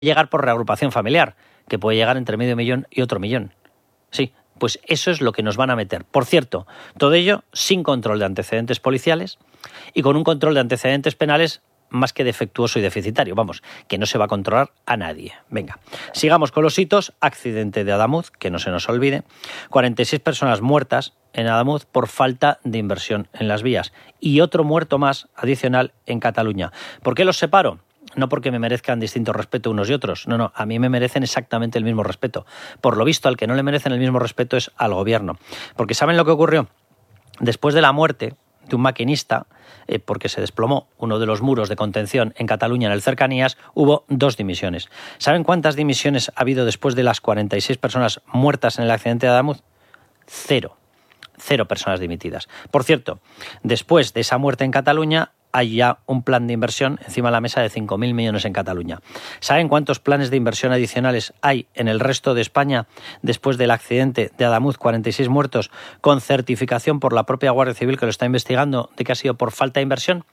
llegar por reagrupación familiar, que puede llegar entre 500.000 y otro millón. Sí, pues eso es lo que nos van a meter. Por cierto, todo ello sin control de antecedentes policiales y con un control de antecedentes penales más que defectuoso y deficitario. Vamos, que no se va a controlar a nadie. Venga, sigamos con los hitos. Accidente de Adamuz, que no se nos olvide. 46 personas muertas en Adamuz por falta de inversión en las vías. Y otro muerto más adicional en Cataluña. ¿Por qué los separo? No porque me merezcan distinto respeto unos y otros. No, a mí me merecen exactamente el mismo respeto. Por lo visto, al que no le merecen el mismo respeto es al gobierno. Porque ¿saben lo que ocurrió? Después de la muerte de un maquinista, porque se desplomó uno de los muros de contención en Cataluña, en el Cercanías, hubo 2 dimisiones. ¿Saben cuántas dimisiones ha habido después de las 46 personas muertas en el accidente de Adamuz? 0 personas dimitidas. Por cierto, después de esa muerte en Cataluña, hay ya un plan de inversión encima de la mesa de 5.000 millones en Cataluña. ¿Saben cuántos planes de inversión adicionales hay en el resto de España después del accidente de Adamuz? 46 muertos, con certificación por la propia Guardia Civil, que lo está investigando, de que ha sido por falta de inversión.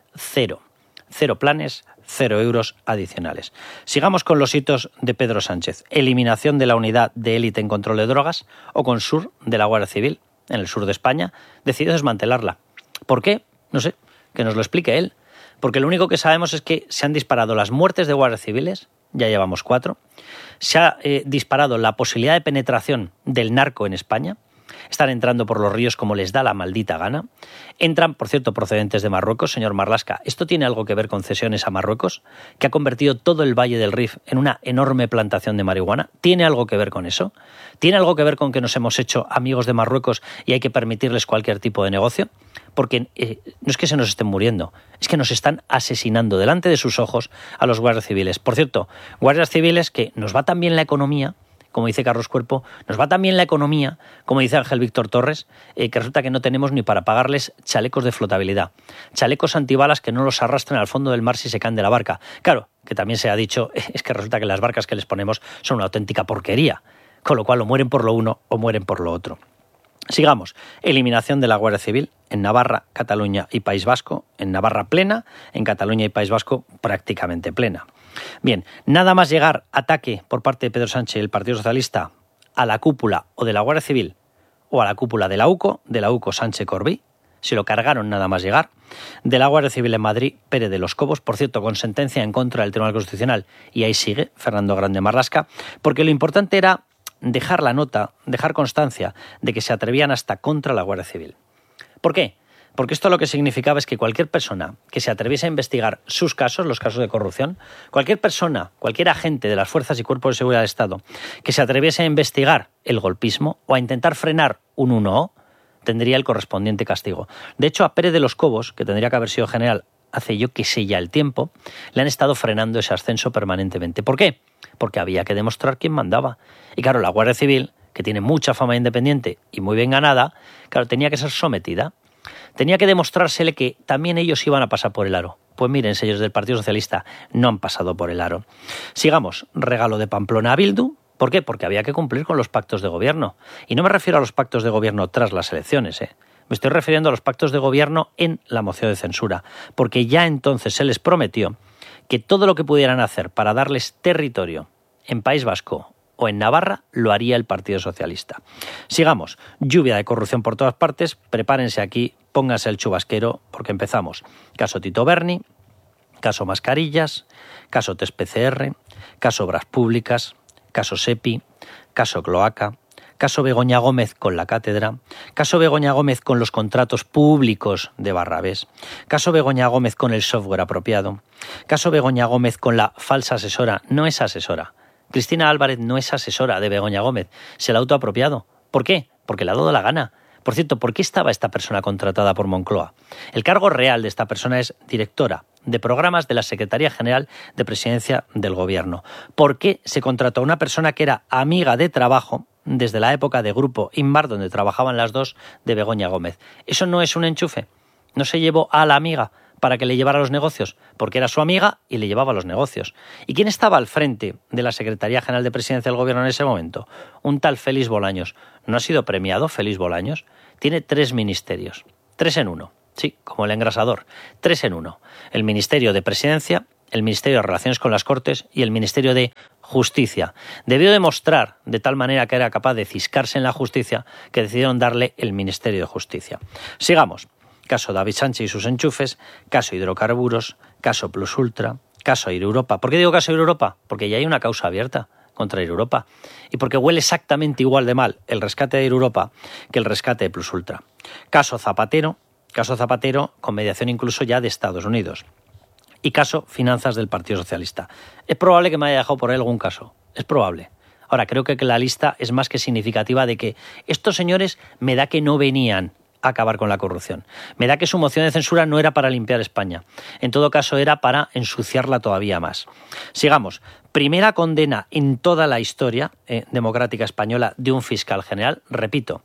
0 planes, 0 euros adicionales. Sigamos con los hitos de Pedro Sánchez. Eliminación de la unidad de élite en control de drogas, o Consur, de la Guardia Civil, en el sur de España, decidió desmantelarla. ¿Por qué? No sé. Que nos lo explique él, porque lo único que sabemos es que se han disparado las muertes de guardias civiles, ya llevamos 4, se ha disparado la posibilidad de penetración del narco en España, están entrando por los ríos como les da la maldita gana, entran, por cierto, procedentes de Marruecos. Señor Marlaska, ¿esto tiene algo que ver con cesiones a Marruecos, que ha convertido todo el Valle del Rif en una enorme plantación de marihuana? ¿Tiene algo que ver con eso? ¿Tiene algo que ver con que nos hemos hecho amigos de Marruecos y hay que permitirles cualquier tipo de negocio? Porque no es que se nos estén muriendo, es que nos están asesinando delante de sus ojos a los guardias civiles. Por cierto, guardias civiles que nos va tan bien la economía, como dice Carlos Cuerpo, nos va tan bien la economía, como dice Ángel Víctor Torres, que resulta que no tenemos ni para pagarles chalecos de flotabilidad, chalecos antibalas que no los arrastren al fondo del mar si se caen de la barca. Claro, que también se ha dicho, es que resulta que las barcas que les ponemos son una auténtica porquería, con lo cual o mueren por lo uno o mueren por lo otro. Sigamos. Eliminación de la Guardia Civil en Navarra, Cataluña y País Vasco. En Navarra plena, en Cataluña y País Vasco prácticamente plena. Bien, nada más llegar ataque por parte de Pedro Sánchez y el Partido Socialista a la cúpula o de la Guardia Civil o a la cúpula de la UCO Sánchez Corbí, se lo cargaron nada más llegar. De la Guardia Civil en Madrid, Pérez de los Cobos, por cierto, con sentencia en contra del Tribunal Constitucional, y ahí sigue Fernando Grande Marlaska, porque lo importante era dejar la nota, dejar constancia de que se atrevían hasta contra la Guardia Civil. ¿Por qué? Porque esto lo que significaba es que cualquier persona que se atreviese a investigar sus casos, los casos de corrupción, cualquier persona, cualquier agente de las fuerzas y cuerpos de seguridad del Estado que se atreviese a investigar el golpismo o a intentar frenar un 1O, tendría el correspondiente castigo. De hecho, a Pérez de los Cobos, que tendría que haber sido general hace yo que sé ya el tiempo, le han estado frenando ese ascenso permanentemente. ¿Por qué? Porque había que demostrar quién mandaba. Y claro, la Guardia Civil, que tiene mucha fama independiente y muy bien ganada, claro, tenía que ser sometida. Tenía que demostrársele que también ellos iban a pasar por el aro. Pues miren, señores del Partido Socialista, no han pasado por el aro. Sigamos. Regalo de Pamplona a Bildu. ¿Por qué? Porque había que cumplir con los pactos de gobierno. Y no me refiero a los pactos de gobierno tras las elecciones, Me estoy refiriendo a los pactos de gobierno en la moción de censura, porque ya entonces se les prometió que todo lo que pudieran hacer para darles territorio en País Vasco o en Navarra lo haría el Partido Socialista. Sigamos. Lluvia de corrupción por todas partes. Prepárense aquí, pónganse el chubasquero, porque empezamos. Caso Tito Berni, caso Mascarillas, caso Test PCR, caso Obras Públicas, caso SEPI, caso Cloaca, caso Begoña Gómez con la cátedra, caso Begoña Gómez con los contratos públicos de Barrabés, caso Begoña Gómez con el software apropiado, caso Begoña Gómez con la falsa asesora. No es asesora. Cristina Álvarez no es asesora de Begoña Gómez, se la ha autoapropiado. ¿Por qué? Porque le ha dado la gana. Por cierto, ¿por qué estaba esta persona contratada por Moncloa? El cargo real de esta persona es directora de programas de la Secretaría General de Presidencia del Gobierno. ¿Por qué se contrató a una persona que era amiga de trabajo desde la época de Grupo Inmar, donde trabajaban las dos, de Begoña Gómez? ¿Eso no es un enchufe? ¿No se llevó a la amiga para que le llevara los negocios? Porque era su amiga y le llevaba los negocios. ¿Y quién estaba al frente de la Secretaría General de Presidencia del Gobierno en ese momento? Un tal Félix Bolaños. ¿No ha sido premiado Félix Bolaños? Tiene 3 ministerios. 3 en 1. Sí, como el engrasador. 3 en 1. El Ministerio de Presidencia, el Ministerio de Relaciones con las Cortes y el Ministerio de Justicia. Debió demostrar de tal manera que era capaz de ciscarse en la justicia que decidieron darle el Ministerio de Justicia. Sigamos. Caso David Sánchez y sus enchufes, caso hidrocarburos, caso Plus Ultra, caso Air Europa. ¿Por qué digo caso Air Europa? Porque ya hay una causa abierta contra Air Europa y porque huele exactamente igual de mal el rescate de Air Europa que el rescate de Plus Ultra. Caso Zapatero con mediación incluso ya de Estados Unidos. Y caso finanzas del Partido Socialista. Es probable que me haya dejado por ahí algún caso, es probable. Ahora, creo que la lista es más que significativa de que estos señores me da que no venían a acabar con la corrupción. Me da que su moción de censura no era para limpiar España. En todo caso, era para ensuciarla todavía más. Sigamos. Primera condena en toda la historia democrática española de un fiscal general. Repito,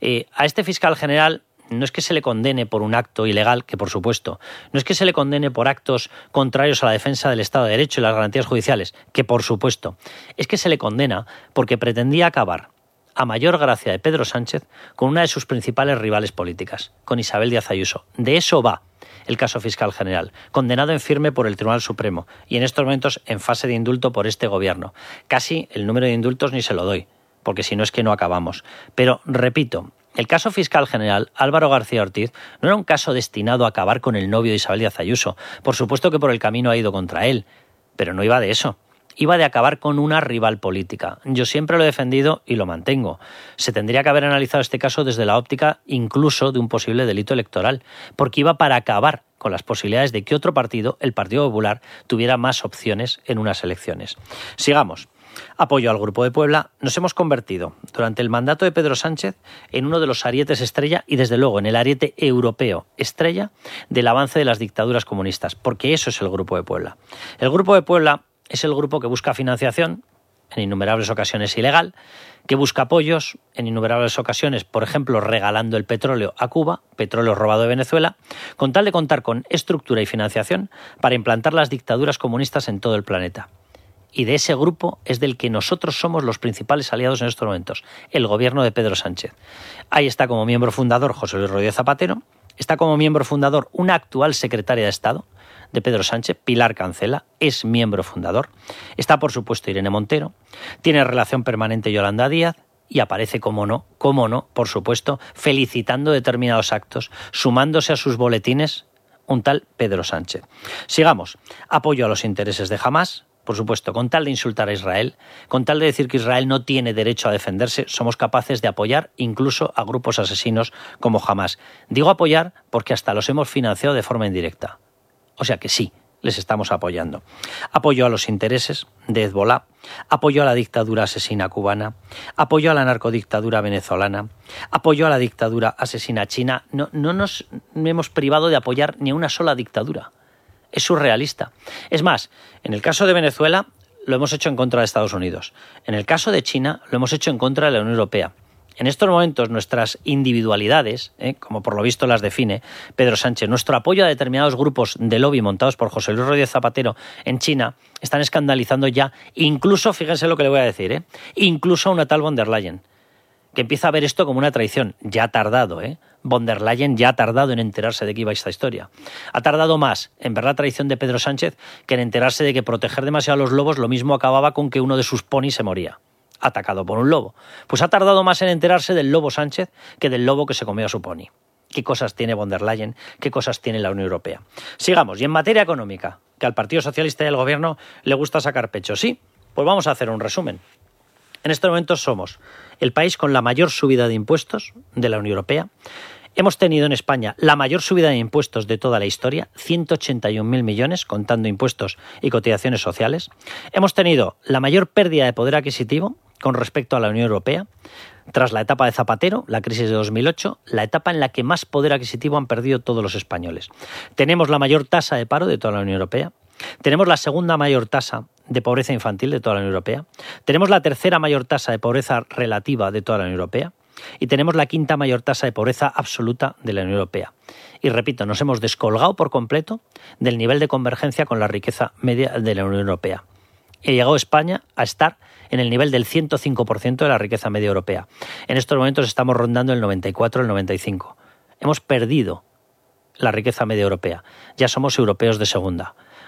a este fiscal general no es que se le condene por un acto ilegal, que por supuesto, no es que se le condene por actos contrarios a la defensa del Estado de Derecho y las garantías judiciales, que por supuesto, es que se le condena porque pretendía acabar, a mayor gracia de Pedro Sánchez, con una de sus principales rivales políticas, con Isabel Díaz Ayuso. De eso va el caso fiscal general, condenado en firme por el Tribunal Supremo y en estos momentos en fase de indulto por este gobierno. Casi el número de indultos ni se lo doy, porque si no es que no acabamos. Pero, repito, el caso fiscal general Álvaro García Ortiz no era un caso destinado a acabar con el novio de Isabel Díaz Ayuso. Por supuesto que por el camino ha ido contra él, pero no iba de eso. Iba de acabar con una rival política. Yo siempre lo he defendido y lo mantengo. Se tendría que haber analizado este caso desde la óptica incluso de un posible delito electoral, porque iba para acabar con las posibilidades de que otro partido, el Partido Popular, tuviera más opciones en unas elecciones. Sigamos. Apoyo al Grupo de Puebla. Nos hemos convertido durante el mandato de Pedro Sánchez en uno de los arietes estrella y desde luego en el ariete europeo estrella del avance de las dictaduras comunistas, porque eso es el Grupo de Puebla. El Grupo de Puebla es el grupo que busca financiación, en innumerables ocasiones ilegal, que busca apoyos, en innumerables ocasiones, por ejemplo, regalando el petróleo a Cuba, petróleo robado de Venezuela, con tal de contar con estructura y financiación para implantar las dictaduras comunistas en todo el planeta. Y de ese grupo es del que nosotros somos los principales aliados en estos momentos, el gobierno de Pedro Sánchez. Ahí está como miembro fundador José Luis Rodríguez Zapatero, está como miembro fundador una actual secretaria de Estado de Pedro Sánchez, Pilar Cancela, es miembro fundador. Está, por supuesto, Irene Montero. Tiene relación permanente Yolanda Díaz y aparece, cómo no, por supuesto, felicitando determinados actos, sumándose a sus boletines, un tal Pedro Sánchez. Sigamos. Apoyo a los intereses de Hamás. Por supuesto, con tal de insultar a Israel, con tal de decir que Israel no tiene derecho a defenderse, somos capaces de apoyar incluso a grupos asesinos como Hamás. Digo apoyar porque hasta los hemos financiado de forma indirecta. O sea que sí, les estamos apoyando. Apoyo a los intereses de Hezbolá, apoyo a la dictadura asesina cubana, apoyo a la narcodictadura venezolana, apoyo a la dictadura asesina china. No nos hemos privado de apoyar ni a una sola dictadura. Es surrealista. Es más, en el caso de Venezuela lo hemos hecho en contra de Estados Unidos. En el caso de China lo hemos hecho en contra de la Unión Europea. En estos momentos nuestras individualidades, como por lo visto las define Pedro Sánchez, nuestro apoyo a determinados grupos de lobby montados por José Luis Rodríguez Zapatero en China, están escandalizando ya, incluso, fíjense lo que le voy a decir, incluso a una tal von der Leyen, que empieza a ver esto como una traición. Ya ha tardado, Von der Leyen ya ha tardado en enterarse de que iba esta historia. Ha tardado más en ver la traición de Pedro Sánchez que en enterarse de que proteger demasiado a los lobos lo mismo acababa con que uno de sus ponis se moría, atacado por un lobo. Pues ha tardado más en enterarse del lobo Sánchez que del lobo que se comió a su pony. ¿Qué cosas tiene von der Leyen? ¿Qué cosas tiene la Unión Europea? Sigamos. Y en materia económica, que al Partido Socialista y al Gobierno le gusta sacar pecho. Sí, pues vamos a hacer un resumen. En estos momentos somos el país con la mayor subida de impuestos de la Unión Europea. Hemos tenido en España la mayor subida de impuestos de toda la historia, 181.000 millones, contando impuestos y cotizaciones sociales. Hemos tenido la mayor pérdida de poder adquisitivo con respecto a la Unión Europea, tras la etapa de Zapatero, la crisis de 2008, la etapa en la que más poder adquisitivo han perdido todos los españoles. Tenemos la mayor tasa de paro de toda la Unión Europea. Tenemos la segunda mayor tasa de pobreza infantil de toda la Unión Europea. Tenemos la tercera mayor tasa de pobreza relativa de toda la Unión Europea. Y tenemos la quinta mayor tasa de pobreza absoluta de la Unión Europea. Y repito, nos hemos descolgado por completo del nivel de convergencia con la riqueza media de la Unión Europea. Y llegó España a estar en el nivel del 105% de la riqueza media europea. En estos momentos estamos rondando el 94, el 95. Hemos perdido la riqueza media europea. Ya somos europeos de segunda.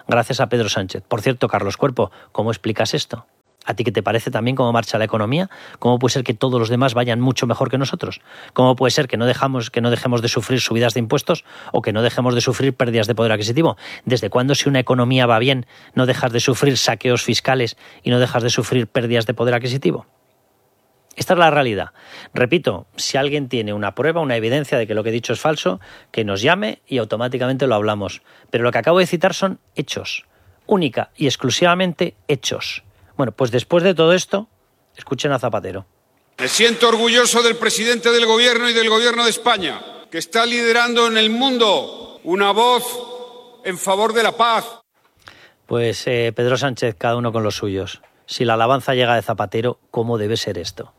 gracias a Pedro Sánchez. Por cierto, Carlos Cuerpo, ¿cómo explicas esto? ¿A ti qué te parece también cómo marcha la economía? ¿Cómo puede ser que todos los demás vayan mucho mejor que nosotros? ¿Cómo puede ser que no dejemos de sufrir subidas de impuestos o que no dejemos de sufrir pérdidas de poder adquisitivo? ¿Desde cuándo, si una economía va bien, no dejas de sufrir saqueos fiscales y no dejas de sufrir pérdidas de poder adquisitivo? Esta es la realidad. Repito, si alguien tiene una prueba, una evidencia de que lo que he dicho es falso, que nos llame y automáticamente lo hablamos. Pero lo que acabo de citar son hechos. Única y exclusivamente hechos. Bueno, pues después de todo esto, escuchen a Zapatero. Me siento orgulloso del presidente del Gobierno y del Gobierno de España, que está liderando en el mundo una voz en favor de la paz. Pues Pedro Sánchez, cada uno con los suyos. Si la alabanza llega de Zapatero, ¿cómo debe ser esto?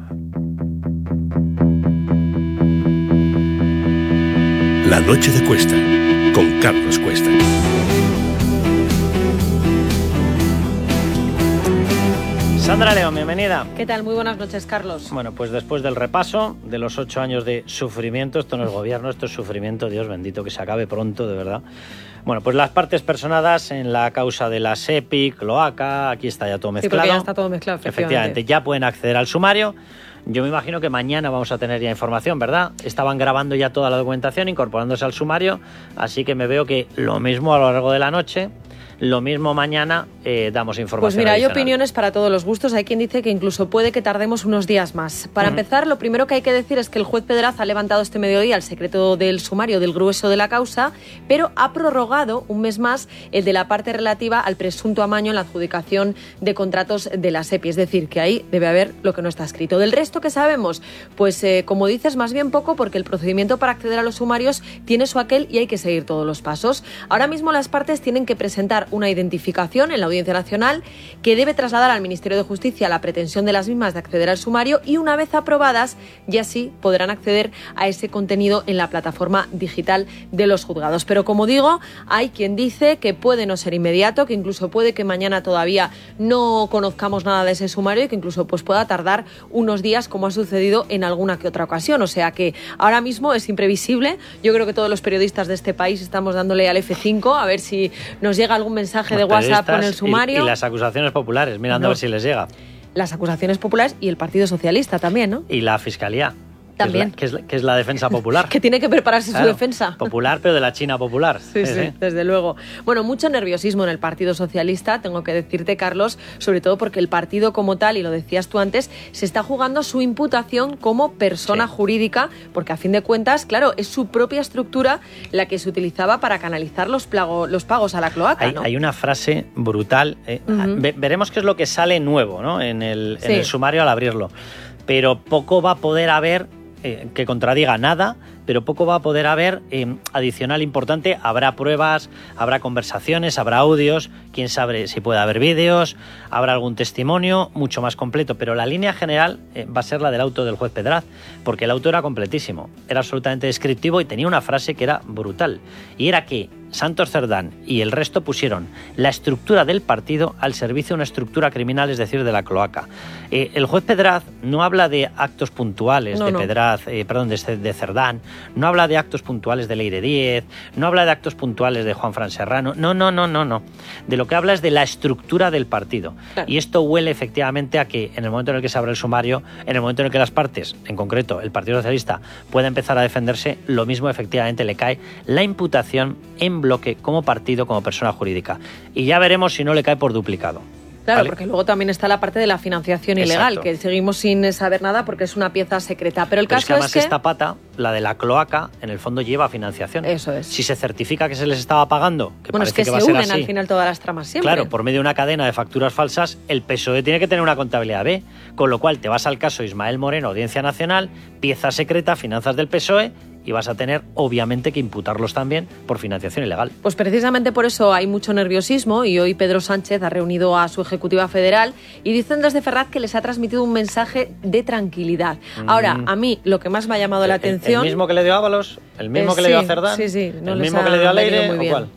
La noche de Cuesta, con Carlos Cuesta. Sandra León, bienvenida. ¿Qué tal? Muy buenas noches, Carlos. Bueno, pues después del repaso de los 8 años de sufrimiento, esto no es gobierno, esto es sufrimiento, Dios bendito, que se acabe pronto, de verdad. Bueno, pues las partes personadas en la causa de la SEPI, cloaca, aquí está ya todo mezclado. Sí, porque ya está todo mezclado, efectivamente, ya pueden acceder al sumario. Yo me imagino que mañana vamos a tener ya información, ¿verdad? Estaban grabando ya toda la documentación, incorporándose al sumario, así que me veo que lo mismo a lo largo de la noche, lo mismo mañana damos información. Pues mira, adicional. Hay opiniones para todos los gustos. Hay quien dice que incluso puede que tardemos unos días más. Para empezar, lo primero que hay que decir es que el juez Pedraz ha levantado este mediodía el secreto del sumario del grueso de la causa, pero ha prorrogado un mes más el de la parte relativa al presunto amaño en la adjudicación de contratos de la SEPI. Es decir, que ahí debe haber lo que no está escrito. Del resto que sabemos, pues como dices, más bien poco, porque el procedimiento para acceder a los sumarios tiene su aquel y hay que seguir todos los pasos. Ahora mismo las partes tienen que presentar una identificación en la Audiencia Nacional que debe trasladar al Ministerio de Justicia la pretensión de las mismas de acceder al sumario y una vez aprobadas ya sí podrán acceder a ese contenido en la plataforma digital de los juzgados. Pero como digo, hay quien dice que puede no ser inmediato, que incluso puede que mañana todavía no conozcamos nada de ese sumario y que incluso pues pueda tardar unos días como ha sucedido en alguna que otra ocasión. O sea que ahora mismo es imprevisible. Yo creo que todos los periodistas de este país estamos dándole al F5 a ver si nos llega algún mensaje de WhatsApp con el sumario. Y las acusaciones populares, mirando a ver si les llega. Las acusaciones populares y el Partido Socialista también, ¿no? Y la Fiscalía. También. Que es la defensa popular. Que tiene que prepararse su defensa. Popular, pero de la China popular. Sí, desde luego. Bueno, mucho nerviosismo en el Partido Socialista, tengo que decirte, Carlos, sobre todo porque el partido como tal, y lo decías tú antes, se está jugando su imputación como persona jurídica, porque a fin de cuentas, claro, es su propia estructura la que se utilizaba para canalizar los pagos a la cloaca, ¿no? Hay una frase brutal. Veremos qué es lo que sale nuevo, ¿no? en el sumario al abrirlo. Pero poco va a poder haber que contradiga nada, pero poco va a poder haber adicional importante. Habrá pruebas, habrá conversaciones, habrá audios, quién sabe si puede haber vídeos, habrá algún testimonio mucho más completo, pero la línea general va a ser la del auto del juez Pedraz, porque el auto era completísimo, era absolutamente descriptivo y tenía una frase que era brutal, y era que Santos Cerdán y el resto pusieron la estructura del partido al servicio de una estructura criminal, es decir, de la cloaca. El juez Pedraz no habla de actos puntuales de Cerdán, no habla de actos puntuales de Leire Díez, no habla de actos puntuales de Juan Fran Serrano, no. De lo que habla es de la estructura del partido. Claro. Y esto huele efectivamente a que en el momento en el que se abre el sumario, en el momento en el que las partes, en concreto el Partido Socialista, pueda empezar a defenderse, lo mismo efectivamente le cae la imputación en bloque como partido, como persona jurídica. Y ya veremos si no le cae por duplicado. Claro, ¿vale? Porque luego también está la parte de la financiación ilegal, que seguimos sin saber nada porque es una pieza secreta. Pero el caso es que además es que esta pata, la de la cloaca, en el fondo lleva financiación. Eso es. Si se certifica que se les estaba pagando, que bueno, parece es que va se a ser unen así, al final todas las tramas siempre. Claro, por medio de una cadena de facturas falsas, el PSOE tiene que tener una contabilidad B, con lo cual te vas al caso Ismael Moreno, Audiencia Nacional, pieza secreta, finanzas del PSOE, y vas a tener, obviamente, que imputarlos también por financiación ilegal. Pues precisamente por eso hay mucho nerviosismo y hoy Pedro Sánchez ha reunido a su Ejecutiva Federal y dicen desde Ferraz que les ha transmitido un mensaje de tranquilidad. Ahora, a mí lo que más me ha llamado la atención... ¿El mismo que le dio a Ábalos? ¿El mismo que le dio a Cerdán? Sí, ¿El mismo que le dio a Leire? ¿O cuál?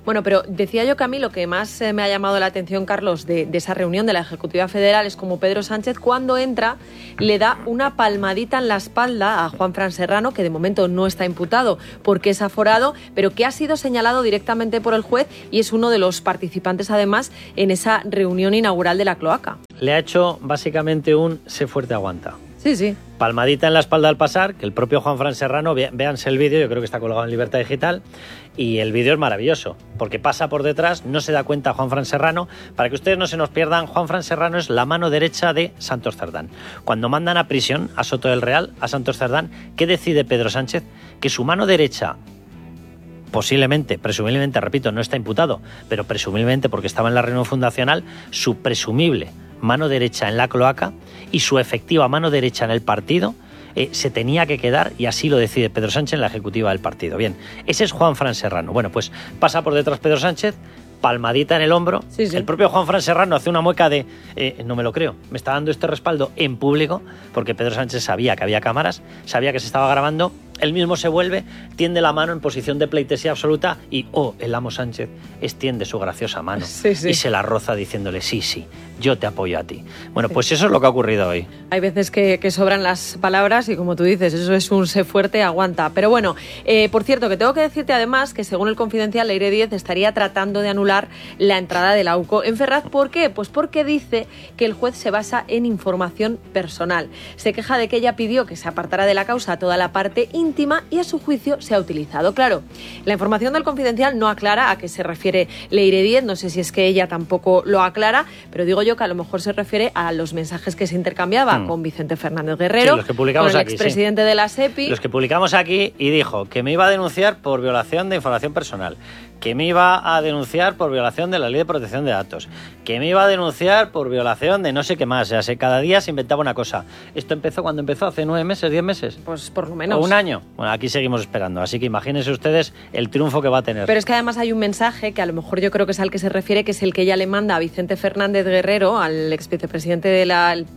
Bueno, pero decía yo que a mí lo que más me ha llamado la atención, Carlos, de esa reunión de la Ejecutiva Federal es como Pedro Sánchez, cuando entra, le da una palmadita en la espalda a Juanfran Serrano, que de momento no está imputado porque es aforado, pero que ha sido señalado directamente por el juez y es uno de los participantes, además, en esa reunión inaugural de la cloaca. Le ha hecho básicamente un sé fuerte, aguanta. Sí. Palmadita en la espalda al pasar, que el propio Juanfran Serrano, véanse el vídeo, yo creo que está colgado en Libertad Digital, y el vídeo es maravilloso, porque pasa por detrás, no se da cuenta Juanfran Serrano. Para que ustedes no se nos pierdan, Juanfran Serrano es la mano derecha de Santos Cerdán. Cuando mandan a prisión a Soto del Real, a Santos Cerdán, ¿qué decide Pedro Sánchez? Que su mano derecha, posiblemente, presumiblemente, repito, no está imputado, pero presumiblemente porque estaba en la reunión fundacional, su presumible mano derecha en la cloaca y su efectiva mano derecha en el partido se tenía que quedar, y así lo decide Pedro Sánchez en la ejecutiva del partido. Bien, ese es Juanfran Serrano. Bueno, pues pasa por detrás Pedro Sánchez, palmadita en el hombro. Sí. El propio Juanfran Serrano hace una mueca de no me lo creo, me está dando este respaldo en público, porque Pedro Sánchez sabía que había cámaras, sabía que se estaba grabando. Él mismo se vuelve, tiende la mano en posición de pleitesía absoluta y, el amo Sánchez extiende su graciosa mano y se la roza diciéndole, sí, yo te apoyo a ti. Bueno, pues eso es lo que ha ocurrido hoy. Hay veces que sobran las palabras y, como tú dices, eso es un sé fuerte, aguanta. Pero bueno, por cierto, que tengo que decirte además que según el Confidencial, Leire Díez estaría tratando de anular la entrada de la AUCO en Ferraz. ¿Por qué? Pues porque dice que el juez se basa en información personal. Se queja de que ella pidió que se apartara de la causa toda la parte íntima y a su juicio se ha utilizado. Claro, la información del Confidencial no aclara a qué se refiere Leire Díez, no sé si es que ella tampoco lo aclara, pero digo yo que a lo mejor se refiere a los mensajes que se intercambiaba con Vicente Fernández Guerrero, los que publicamos con el aquí, expresidente de la SEPI. Los que publicamos aquí, y dijo que me iba a denunciar por violación de información personal, que me iba a denunciar por violación de la Ley de Protección de Datos, que me iba a denunciar por violación de no sé qué más. O sea, cada día se inventaba una cosa. ¿Esto empezó cuando empezó? ¿Hace 9 meses, 10 meses? Pues por lo menos. ¿O un año? Bueno, aquí seguimos esperando. Así que imagínense ustedes el triunfo que va a tener. Pero es que además hay un mensaje que a lo mejor yo creo que es al que se refiere, que es el que ella le manda a Vicente Fernández Guerrero, al expresidente de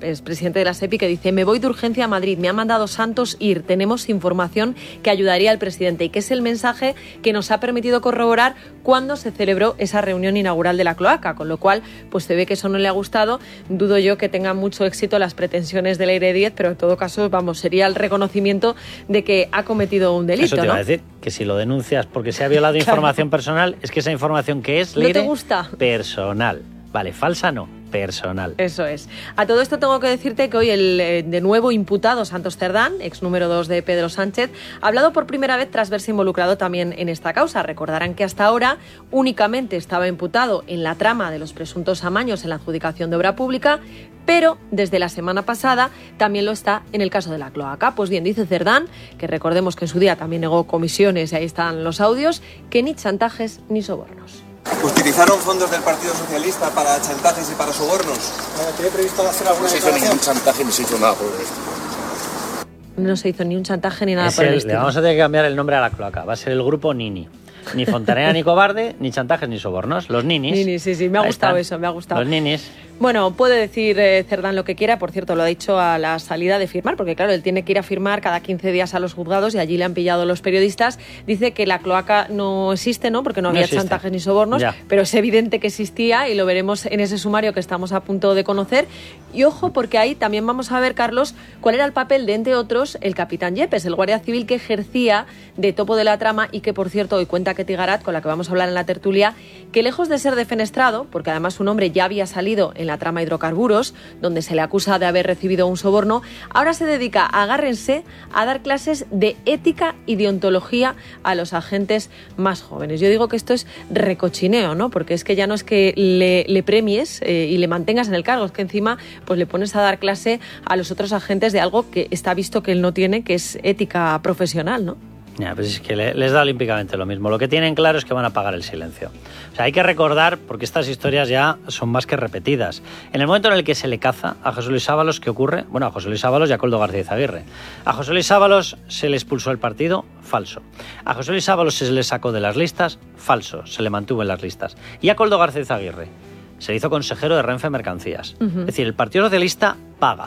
la SEPI, que dice: me voy de urgencia a Madrid, me ha mandado Santos ir, tenemos información que ayudaría al presidente, y que es el mensaje que nos ha permitido corroborar cuando se celebró esa reunión inaugural de la cloaca, con lo cual pues se ve que eso no le ha gustado. Dudo yo que tengan mucho éxito las pretensiones de Leire Díez, pero en todo caso, vamos, sería el reconocimiento de que ha cometido un delito. Eso te iba a decir, que si lo denuncias porque se ha violado información personal, es que esa información que es, Leire, ¿no te gusta? Personal. Vale, falsa no, personal. Eso es. A todo esto tengo que decirte que hoy el de nuevo imputado Santos Cerdán, ex número 2 de Pedro Sánchez, ha hablado por primera vez tras verse involucrado también en esta causa. Recordarán que hasta ahora únicamente estaba imputado en la trama de los presuntos amaños en la adjudicación de obra pública, pero desde la semana pasada también lo está en el caso de la cloaca. Pues bien, dice Cerdán, que recordemos que en su día también negó comisiones, y ahí están los audios, que ni chantajes ni sobornos. ¿Utilizaron fondos del Partido Socialista para chantajes y para sobornos? ¿Tiene previsto hacer alguna declaración? No se hizo ningún chantaje ni se hizo nada por el estilo. No se hizo ni un chantaje ni nada por el estilo. Le vamos a tener que cambiar el nombre a la cloaca. Va a ser el grupo Nini. Ni fontanera ni cobarde, ni chantajes ni sobornos. Los ninis. Ninis, sí, me ha gustado eso, me ha gustado. Los ninis. Bueno, puede decir Cerdán lo que quiera, por cierto, lo ha dicho a la salida de firmar, porque claro, él tiene que ir a firmar cada 15 días a los juzgados y allí le han pillado los periodistas. Dice que la cloaca no existe, ¿no? Porque no había chantajes ni sobornos, pero es evidente que existía y lo veremos en ese sumario que estamos a punto de conocer. Y ojo, porque ahí también vamos a ver, Carlos, cuál era el papel de, entre otros, el capitán Yepes, el guardia civil que ejercía de topo de la trama y que, por cierto, hoy cuenta Ketty Garat, con la que vamos a hablar en la tertulia, que lejos de ser defenestrado, porque además su nombre ya había salido en la trama hidrocarburos, donde se le acusa de haber recibido un soborno, ahora se dedica, agárrense, a dar clases de ética y deontología a los agentes más jóvenes. Yo digo que esto es recochineo, ¿no? Porque es que ya no es que le premies y le mantengas en el cargo, es que encima pues le pones a dar clase a los otros agentes de algo que está visto que él no tiene, que es ética profesional, ¿no? Ya, pues es que les da olímpicamente lo mismo. Lo que tienen claro es que van a pagar el silencio. O sea, hay que recordar, porque estas historias ya son más que repetidas. En el momento en el que se le caza a José Luis Ábalos, ¿qué ocurre? Bueno, a José Luis Ábalos y a Koldo García Izaguirre. A José Luis Ábalos se le expulsó el partido, falso. A José Luis Ábalos se le sacó de las listas, falso. Se le mantuvo en las listas. Y a Koldo García Izaguirre se le hizo consejero de Renfe Mercancías. Es decir, el Partido Socialista paga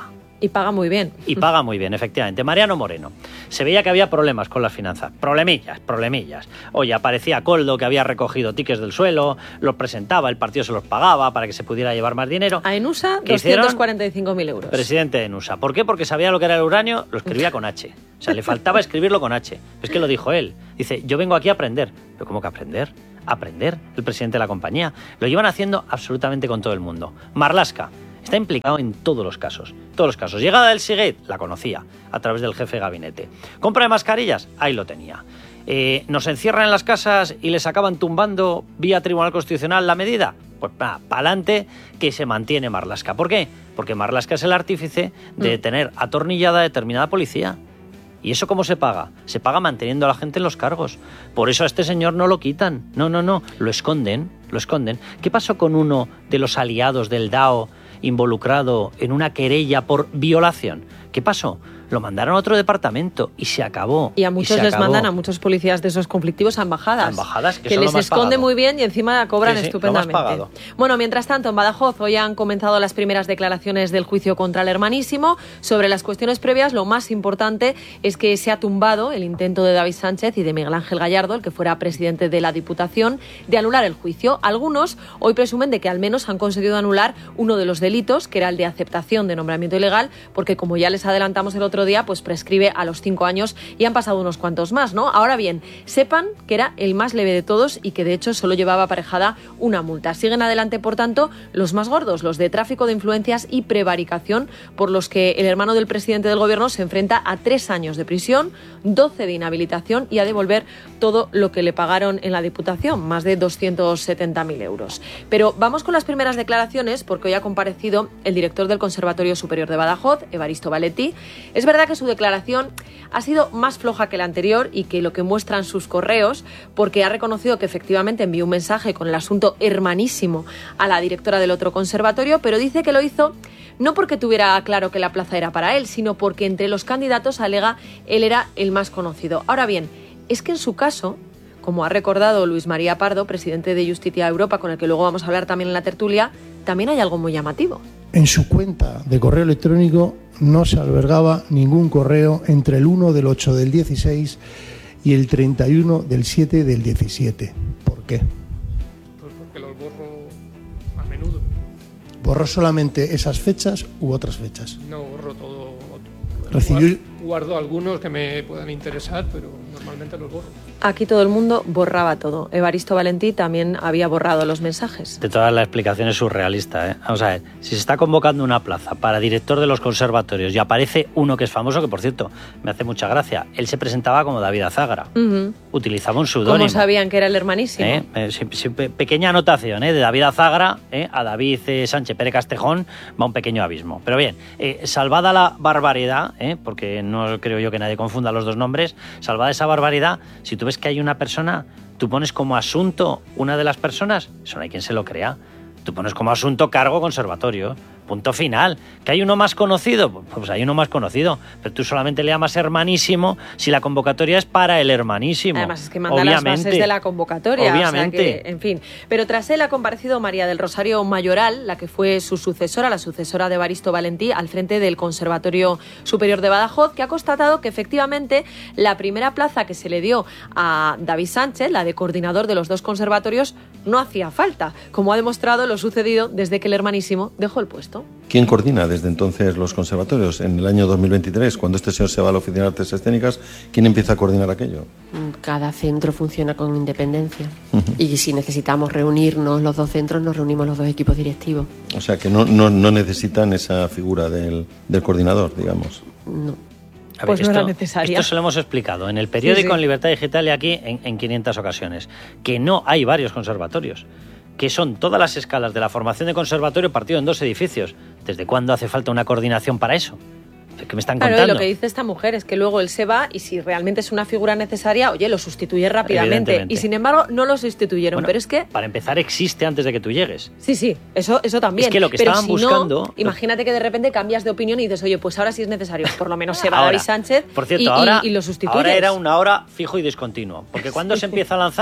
Y paga muy bien. Y paga muy bien, efectivamente. Mariano Moreno. Se veía que había problemas con las finanzas. Problemillas. Oye, aparecía Coldo, que había recogido tickets del suelo, los presentaba, el partido se los pagaba para que se pudiera llevar más dinero. A Enusa, 245.000 euros. Presidente de Enusa. ¿Por qué? Porque sabía lo que era el uranio, lo escribía con H. O sea, le faltaba escribirlo con H. Es que lo dijo él. Dice, yo vengo aquí a aprender. ¿Pero cómo que aprender? Aprender, el presidente de la compañía. Lo llevan haciendo absolutamente con todo el mundo. Marlaska está implicado en todos los casos. Llegada del Seagate, la conocía, a través del jefe de gabinete. Compra de mascarillas, ahí lo tenía. Nos encierran en las casas y les acaban tumbando vía Tribunal Constitucional la medida. Pues para adelante, que se mantiene Marlaska. ¿Por qué? Porque Marlaska es el artífice de tener atornillada a determinada policía. ¿Y eso cómo se paga? Se paga manteniendo a la gente en los cargos. Por eso a este señor no lo quitan. No. Lo esconden. ¿Qué pasó con uno de los aliados del DAO involucrado en una querella por violación? ¿Qué pasó? Lo mandaron a otro departamento y se acabó. Y a muchos les mandan, a muchos policías de esos conflictivos, a embajadas. Que les esconde muy bien y encima cobran estupendamente. Bueno, mientras tanto, en Badajoz hoy han comenzado las primeras declaraciones del juicio contra el hermanísimo. Sobre las cuestiones previas, lo más importante es que se ha tumbado el intento de David Sánchez y de Miguel Ángel Gallardo, el que fuera presidente de la Diputación, de anular el juicio. Algunos hoy presumen de que al menos han conseguido anular uno de los delitos, que era el de aceptación de nombramiento ilegal, porque como ya les adelantamos el otro día, pues prescribe a los 5 años y han pasado unos cuantos más, ¿no? Ahora bien, sepan que era el más leve de todos y que de hecho solo llevaba aparejada una multa. Siguen adelante, por tanto, los más gordos, los de tráfico de influencias y prevaricación, por los que el hermano del presidente del gobierno se enfrenta a 3 años de prisión, 12 de inhabilitación y a devolver todo lo que le pagaron en la Diputación, más de 270.000 euros. Pero vamos con las primeras declaraciones, porque hoy ha comparecido el director del Conservatorio Superior de Badajoz, Evaristo Valetti. Es verdad que su declaración ha sido más floja que la anterior y que lo que muestran sus correos, porque ha reconocido que efectivamente envió un mensaje con el asunto hermanísimo a la directora del otro conservatorio, pero dice que lo hizo no porque tuviera claro que la plaza era para él, sino porque entre los candidatos, alega, él era el más conocido. Ahora bien, es que en su caso, como ha recordado Luis María Pardo, presidente de Justitia Europa, con el que luego vamos a hablar también en la tertulia, también hay algo muy llamativo. En su cuenta de correo electrónico no se albergaba ningún correo entre el 1 del 8 del 16 y el 31 del 7 del 17. ¿Por qué? Pues porque los borro a menudo. ¿Borró solamente esas fechas u otras fechas? No, borro todo. Guardo algunos que me puedan interesar, pero normalmente los borro. Aquí todo el mundo borraba todo. Evaristo Valentí también había borrado los mensajes. De todas las explicaciones surrealista, ¿eh? Vamos a ver, si se está convocando una plaza para director de los conservatorios y aparece uno que es famoso, que por cierto, me hace mucha gracia, él se presentaba como David Azagra. Utilizaba un seudónimo. ¿Cómo sabían que era el hermanísimo? Pequeña anotación, de David Azagra a David Sánchez Pérez Castejón va un pequeño abismo. Pero bien, salvada la barbaridad, porque no creo yo que nadie confunda los dos nombres, salvada esa barbaridad, si tú ves que hay una persona, tú pones como asunto una de las personas, eso no hay quien se lo crea. Tú pones como asunto cargo conservatorio, punto final. ¿Que hay uno más conocido? Pues hay uno más conocido, pero tú solamente le llamas hermanísimo si la convocatoria es para el hermanísimo. Además es que manda las bases de la convocatoria. Obviamente. O sea que, en fin. Pero tras él ha comparecido María del Rosario Mayoral, la que fue su sucesora, la sucesora de Evaristo Valentí, al frente del Conservatorio Superior de Badajoz, que ha constatado que efectivamente la primera plaza que se le dio a David Sánchez, la de coordinador de los dos conservatorios, no hacía falta, como ha demostrado lo sucedido desde que el hermanísimo dejó el puesto. ¿Quién coordina desde entonces los conservatorios? En el año 2023, cuando este señor se va a la Oficina de Artes Escénicas, ¿quién empieza a coordinar aquello? Cada centro funciona con independencia. Y si necesitamos reunirnos los dos centros, nos reunimos los dos equipos directivos. O sea, que no necesitan esa figura del coordinador, digamos. No. A ver, pues no era necesaria. Esto se lo hemos explicado en el periódico, en Libertad Digital y aquí en 500 ocasiones. Que no hay varios conservatorios. Que son todas las escalas de la formación de conservatorio partido en 2 edificios. ¿Desde cuándo hace falta una coordinación para eso? ¿Qué me están contando? Claro, lo que dice esta mujer es que luego él se va y si realmente es una figura necesaria, oye, lo sustituye rápidamente. Y sin embargo, no lo sustituyeron. Bueno, pero es que... Para empezar, existe antes de que tú llegues. Sí, eso también. Es que lo que pero estaban si buscando... No, imagínate que de repente cambias de opinión y dices, oye, pues ahora sí es necesario. Por lo menos se va David Sánchez por cierto, ahora, y lo sustituyes. Ahora era una hora fijo y discontinuo. Porque cuando se empieza a lanzar...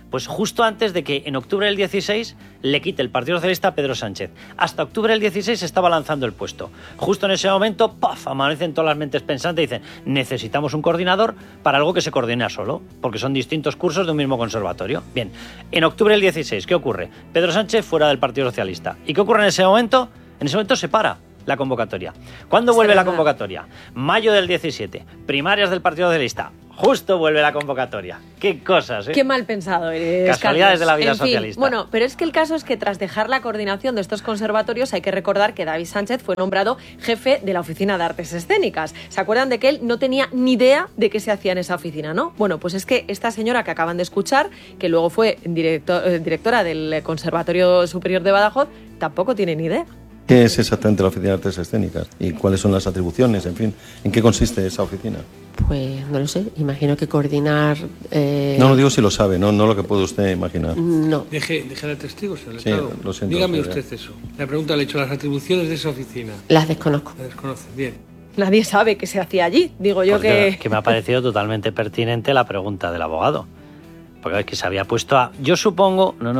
Pues justo antes de que en octubre del 16 le quite el Partido Socialista a Pedro Sánchez. Hasta octubre del 16 se estaba lanzando el puesto. Justo en ese momento, ¡paf!, amanecen todas las mentes pensantes y dicen, necesitamos un coordinador para algo que se coordina solo, porque son distintos cursos de un mismo conservatorio. Bien, en octubre del 16, ¿qué ocurre? Pedro Sánchez fuera del Partido Socialista. ¿Y qué ocurre en ese momento? En ese momento se para la convocatoria. ¿Cuándo vuelve la convocatoria? Mayo del 17, primarias del Partido Socialista. Justo vuelve la convocatoria. Qué cosas, ¿eh? Qué mal pensado eres, Casualidades de la vida en fin, socialista. Bueno, pero es que el caso es que tras dejar la coordinación de estos conservatorios hay que recordar que David Sánchez fue nombrado jefe de la Oficina de Artes Escénicas. ¿Se acuerdan de que él no tenía ni idea de qué se hacía en esa oficina, no? Bueno, pues es que esta señora que acaban de escuchar, que luego fue directora del Conservatorio Superior de Badajoz, tampoco tiene ni idea. ¿Qué es exactamente la Oficina de Artes Escénicas? ¿Y cuáles son las atribuciones? En fin, ¿en qué consiste esa oficina? Pues no lo sé, imagino que coordinar... No lo digo si lo sabe, no lo que puede usted imaginar. No. Deje de testigos, señor Sí, Estado. lo siento. Dígame usted eso. La pregunta le he hecho, las atribuciones de esa oficina. Las desconozco. La desconoce, bien. Nadie sabe qué se hacía allí. Digo yo que me ha parecido totalmente pertinente la pregunta del abogado. Porque es que se había puesto a... Yo supongo... No,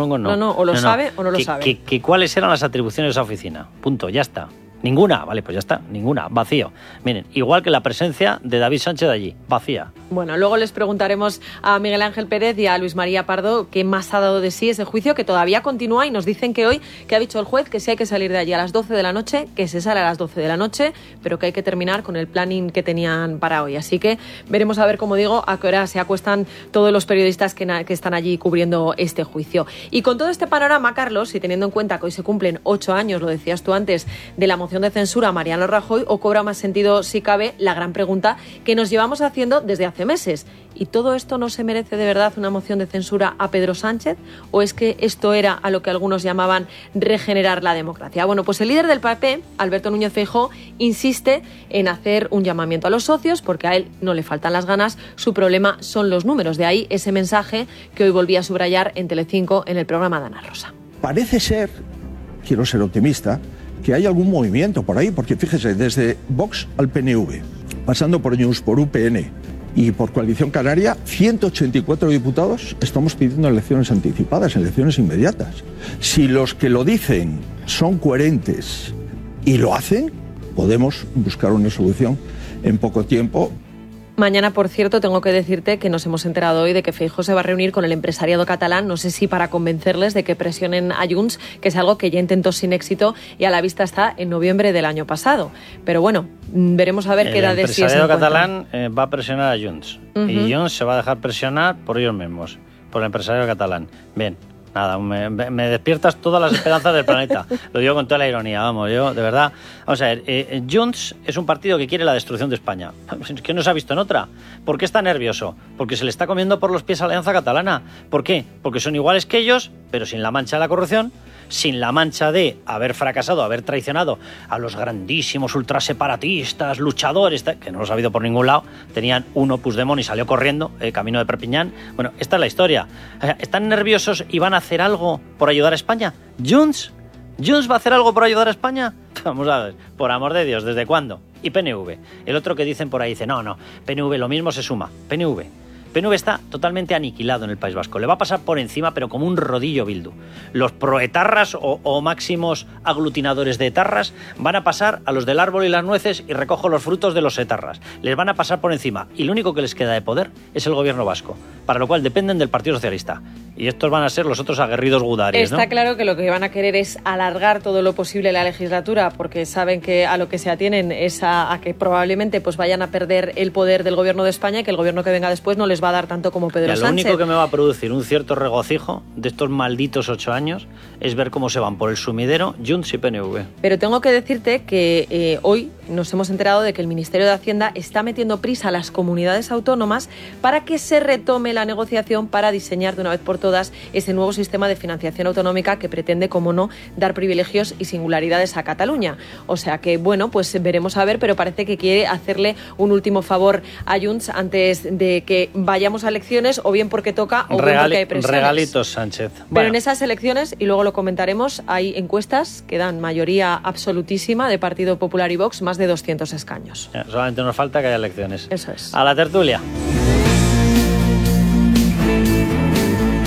o lo sabe o no lo sabe. Que ¿cuáles eran las atribuciones de esa oficina? Punto, ya está. Ninguna, vale, pues ya está, ninguna, vacío. Miren, igual que la presencia de David Sánchez allí, vacía. Bueno, luego les preguntaremos a Miguel Ángel Pérez y a Luis María Pardo qué más ha dado de sí ese juicio, que todavía continúa, y nos dicen que hoy, que ha dicho el juez, que sí hay que salir de allí a las 12 de la noche, que se sale a las 12 de la noche, pero que hay que terminar con el planning que tenían para hoy. Así que veremos a ver, como digo, a qué hora se acuestan todos los periodistas que están allí cubriendo este juicio. Y con todo este panorama, Carlos, y teniendo en cuenta que hoy se cumplen 8 años, lo decías tú antes, de la moción de censura a Mariano Rajoy, o cobra más sentido, si cabe, la gran pregunta que nos llevamos haciendo desde hace meses. ¿Y todo esto no se merece de verdad una moción de censura a Pedro Sánchez? ¿O es que esto era a lo que algunos llamaban regenerar la democracia? Bueno, pues el líder del PP, Alberto Núñez Feijóo, insiste en hacer un llamamiento a los socios, porque a él no le faltan las ganas, su problema son los números. De ahí ese mensaje que hoy volví a subrayar en Telecinco en el programa de Ana Rosa. Parece ser, quiero ser optimista, que hay algún movimiento por ahí, porque fíjese, desde Vox al PNV, pasando por Junts, por UPN y por Coalición Canaria, 184 diputados estamos pidiendo elecciones anticipadas, elecciones inmediatas. Si los que lo dicen son coherentes y lo hacen, podemos buscar una solución en poco tiempo. Mañana, por cierto, tengo que decirte que nos hemos enterado hoy de que Feijóo se va a reunir con el empresariado catalán, no sé si para convencerles de que presionen a Junts, que es algo que ya intentó sin éxito y a la vista está en noviembre del año pasado. Pero bueno, veremos a ver qué da de sí ese encuentro. El empresariado catalán va a presionar a Junts, y Junts se va a dejar presionar por ellos mismos, por el empresariado catalán. Bien. Nada, me despiertas todas las esperanzas del planeta. Lo digo con toda la ironía, vamos, yo, de verdad. Vamos a ver, Junts es un partido que quiere la destrucción de España. Es que no se ha visto en otra. ¿Por qué está nervioso? Porque se le está comiendo por los pies a la Alianza Catalana. ¿Por qué? Porque son iguales que ellos, pero sin la mancha de la corrupción, sin la mancha de haber fracasado, haber traicionado a los grandísimos ultraseparatistas, luchadores, que no los ha habido por ningún lado. Tenían uno, Puigdemont, y salió corriendo, camino de Perpiñán. Bueno, esta es la historia. ¿Están nerviosos y van a hacer algo por ayudar a España? ¿Junts va a hacer algo por ayudar a España? Vamos a ver, por amor de Dios, ¿desde cuándo? Y PNV. El otro que dicen por ahí dice, no, PNV lo mismo se suma. PNV está totalmente aniquilado en el País Vasco. Le va a pasar por encima, pero como un rodillo Bildu. Los proetarras o máximos aglutinadores de etarras van a pasar a los del árbol y las nueces y recojo los frutos de los etarras. Les van a pasar por encima. Y lo único que les queda de poder es el gobierno vasco, para lo cual dependen del Partido Socialista. Y estos van a ser los otros aguerridos gudaris, ¿no? Está claro que lo que van a querer es alargar todo lo posible la legislatura, porque saben que a lo que se atienen es a que probablemente pues vayan a perder el poder del gobierno de España y que el gobierno que venga después no les va a dar tanto como Pedro Sánchez. Lo único que me va a producir un cierto regocijo de estos malditos 8 años es ver cómo se van por el sumidero Junts y PNV. Pero tengo que decirte que hoy nos hemos enterado de que el Ministerio de Hacienda está metiendo prisa a las comunidades autónomas para que se retome la negociación para diseñar de una vez por todas ese nuevo sistema de financiación autonómica que pretende, como no, dar privilegios y singularidades a Cataluña. O sea que, bueno, pues veremos a ver, pero parece que quiere hacerle un último favor a Junts antes de que vayamos a elecciones, o bien porque toca o bien porque hay presiones. Regalitos, Sánchez. Pero en esas elecciones, y luego lo comentaremos, hay encuestas que dan mayoría absolutísima de Partido Popular y Vox, más de 200 escaños. Solamente nos falta que haya elecciones. Eso es. A la tertulia.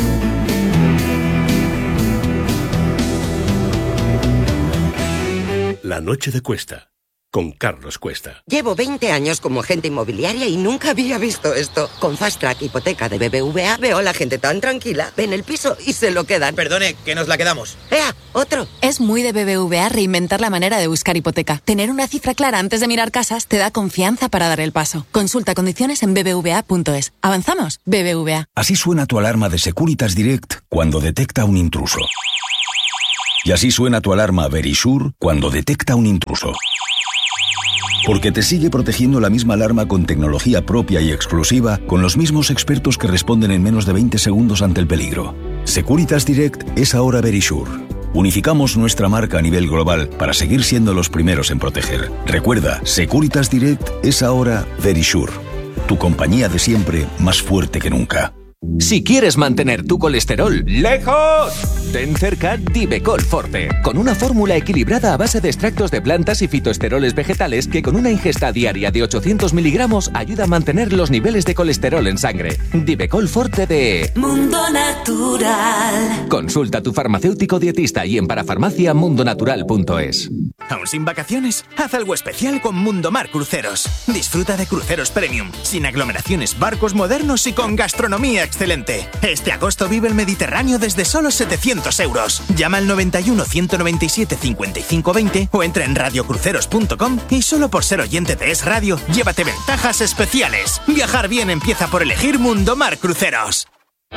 La noche de Cuesta, con Carlos Cuesta. Llevo 20 años como agente inmobiliaria y nunca había visto esto. Con Fast Track Hipoteca de BBVA veo a la gente tan tranquila. Ven el piso y se lo quedan. Perdone, que nos la quedamos. ¡Ea! ¡Otro! Es muy de BBVA reinventar la manera de buscar hipoteca. Tener una cifra clara antes de mirar casas te da confianza para dar el paso. Consulta condiciones en bbva.es. ¿Avanzamos? BBVA. Así suena tu alarma de Securitas Direct cuando detecta un intruso. Y así suena tu alarma Verisure cuando detecta un intruso. Porque te sigue protegiendo la misma alarma con tecnología propia y exclusiva, con los mismos expertos que responden en menos de 20 segundos ante el peligro. Securitas Direct es ahora Verisure. Unificamos nuestra marca a nivel global para seguir siendo los primeros en proteger. Recuerda, Securitas Direct es ahora Verisure. Tu compañía de siempre más fuerte que nunca. Si quieres mantener tu colesterol lejos, ten cerca Divecol Forte, con una fórmula equilibrada a base de extractos de plantas y fitoesteroles vegetales que con una ingesta diaria de 800 miligramos ayuda a mantener los niveles de colesterol en sangre. Divecol Forte de Mundo Natural. Consulta a tu farmacéutico dietista y en parafarmaciamundonatural.es. ¿Aún sin vacaciones? Haz algo especial con Mundomar Cruceros. Disfruta de cruceros premium, sin aglomeraciones, barcos modernos y con gastronomía excelente. Este agosto vive el Mediterráneo desde solo 700 euros. Llama al 91 197 55 20 o entra en radiocruceros.com y solo por ser oyente de Es Radio, llévate ventajas especiales. Viajar bien empieza por elegir Mundomar Cruceros.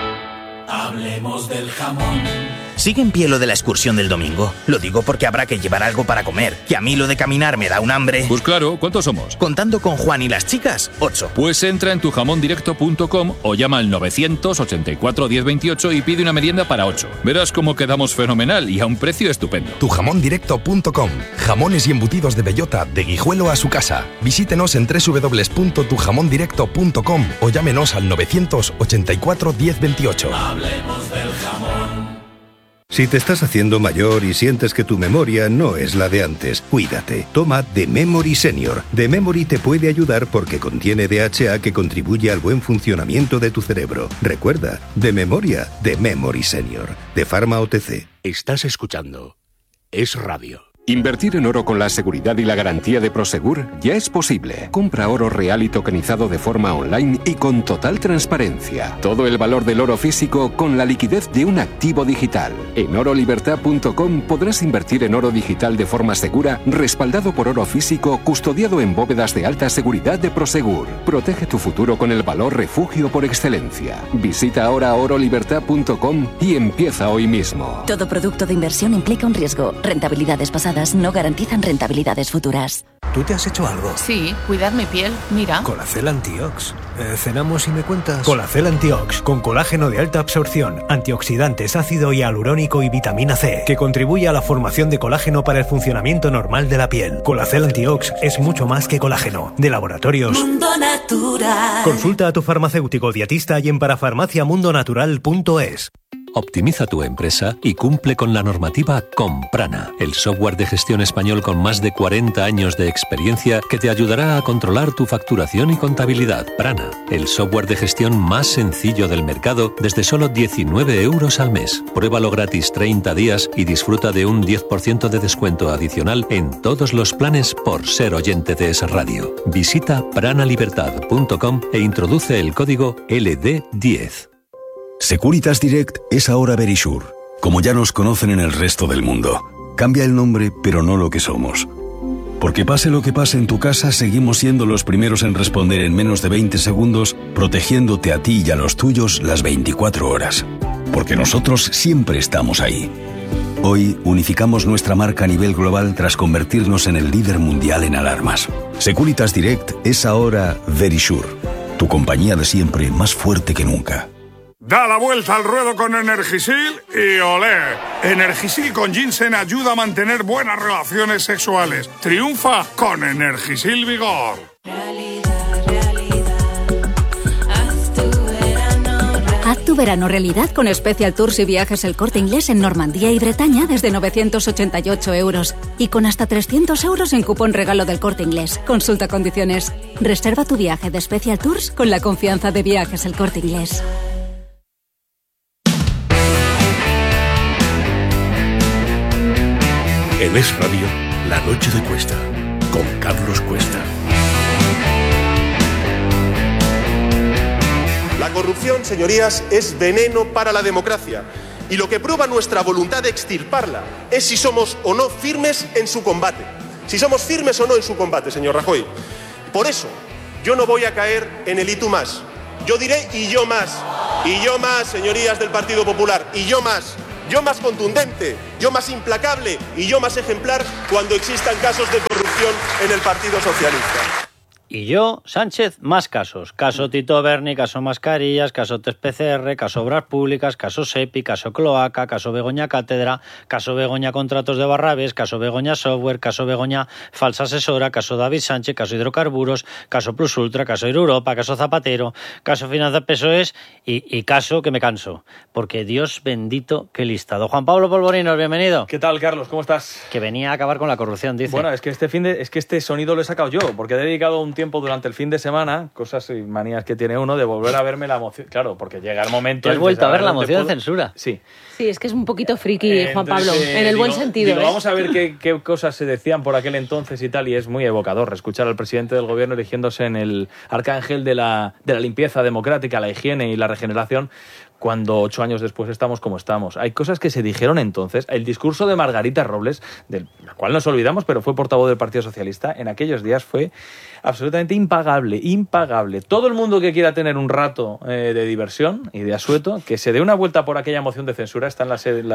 Hablemos del jamón. ¿Sigue en pie lo de la excursión del domingo? Lo digo porque habrá que llevar algo para comer. Que a mí lo de caminar me da un hambre. Pues claro, ¿cuántos somos? Contando con Juan y las chicas, 8. Pues entra en tujamondirecto.com o llama al 984 1028 y pide una merienda para 8. Verás cómo quedamos fenomenal y a un precio estupendo. Tujamondirecto.com. Jamones y embutidos de bellota, de Guijuelo a su casa. Visítenos en www.tujamondirecto.com o llámenos al 984 1028. Hablemos del jamón. Si te estás haciendo mayor y sientes que tu memoria no es la de antes, cuídate. Toma The Memory Senior. The Memory te puede ayudar porque contiene DHA que contribuye al buen funcionamiento de tu cerebro. Recuerda, de memoria, The Memory Senior. De Pharma OTC. Estás escuchando Es Radio. Invertir en oro con la seguridad y la garantía de Prosegur ya es posible. Compra oro real y tokenizado de forma online y con total transparencia. Todo el valor del oro físico con la liquidez de un activo digital. En orolibertad.com podrás invertir en oro digital de forma segura, respaldado por oro físico, custodiado en bóvedas de alta seguridad de Prosegur. Protege tu futuro con el valor refugio por excelencia. Visita ahora orolibertad.com y empieza hoy mismo. Todo producto de inversión implica un riesgo. Rentabilidades pasadas no garantizan rentabilidades futuras. ¿Tú te has hecho algo? Sí, cuidar mi piel, mira. Colacel Antiox. ¿Cenamos y me cuentas? Colacel Antiox, con colágeno de alta absorción, antioxidantes, ácido hialurónico y vitamina C, que contribuye a la formación de colágeno para el funcionamiento normal de la piel. Colacel Antiox es mucho más que colágeno. De Laboratorios Mundo Natural. Consulta a tu farmacéutico dietista y en parafarmaciamundonatural.es. Optimiza tu empresa y cumple con la normativa Comprana, el software de gestión español con más de 40 años de experiencia que te ayudará a controlar tu facturación y contabilidad. Prana, el software de gestión más sencillo del mercado desde solo 19 euros al mes. Pruébalo gratis 30 días y disfruta de un 10% de descuento adicional en todos los planes por ser oyente de Es Radio. Visita pranalibertad.com e introduce el código LD10. Securitas Direct es ahora Verisure, como ya nos conocen en el resto del mundo. Cambia el nombre, pero no lo que somos. Porque pase lo que pase en tu casa, seguimos siendo los primeros en responder en menos de 20 segundos, protegiéndote a ti y a los tuyos las 24 horas. Porque nosotros siempre estamos ahí. Hoy unificamos nuestra marca a nivel global tras convertirnos en el líder mundial en alarmas. Securitas Direct es ahora Verisure, tu compañía de siempre más fuerte que nunca. Da la vuelta al ruedo con Energisil y olé. Energisil con ginseng ayuda a mantener buenas relaciones sexuales. Triunfa con Energisil Vigor. Haz tu verano realidad con Special Tours y Viajes El Corte Inglés en Normandía y Bretaña desde 988 euros. Y con hasta 300 euros en cupón regalo del Corte Inglés. Consulta condiciones. Reserva tu viaje de Special Tours con la confianza de Viajes El Corte Inglés. En Es Radio, La noche de Cuesta, con Carlos Cuesta. La corrupción, señorías, es veneno para la democracia. Y lo que prueba nuestra voluntad de extirparla es si somos o no firmes en su combate. Si somos firmes o no en su combate, señor Rajoy. Por eso, yo no voy a caer en el y tú más. Yo diré y yo más. Y yo más, señorías del Partido Popular. Y yo más. Yo más contundente, yo más implacable y yo más ejemplar cuando existan casos de corrupción en el Partido Socialista. Y yo, Sánchez, más casos. Caso Tito Berni, caso Mascarillas, caso Test PCR, caso Obras Públicas, caso SEPI, caso Cloaca, caso Begoña Cátedra, caso Begoña Contratos de Barrabés, caso Begoña Software, caso Begoña Falsa Asesora, caso David Sánchez, caso Hidrocarburos, caso Plus Ultra, caso Europa, caso Zapatero, caso Finanzas PSOEs y caso que me canso. Porque Dios bendito, qué listado. Juan Pablo Polvorinos, bienvenido. ¿Qué tal, Carlos? ¿Cómo estás? Que venía a acabar con la corrupción, dice. Bueno, es que este sonido lo he sacado yo, porque he dedicado un tiempo durante el fin de semana, cosas y manías que tiene uno, de volver a verme la moción. Claro, porque llega el momento... ¿Te has vuelto a ver la moción de censura? Sí. Sí, es que es un poquito friki, Juan Pablo, en el buen sentido. Vamos a ver qué cosas se decían por aquel entonces y tal, y es muy evocador escuchar al presidente del gobierno erigiéndose en el arcángel de la limpieza democrática, la higiene y la regeneración, cuando 8 años después estamos como estamos. Hay cosas que se dijeron entonces. El discurso de Margarita Robles, del cual nos olvidamos, pero fue portavoz del Partido Socialista, en aquellos días fue absolutamente impagable. Todo el mundo que quiera tener un rato de diversión y de asueto, que se dé una vuelta por aquella moción de censura. Están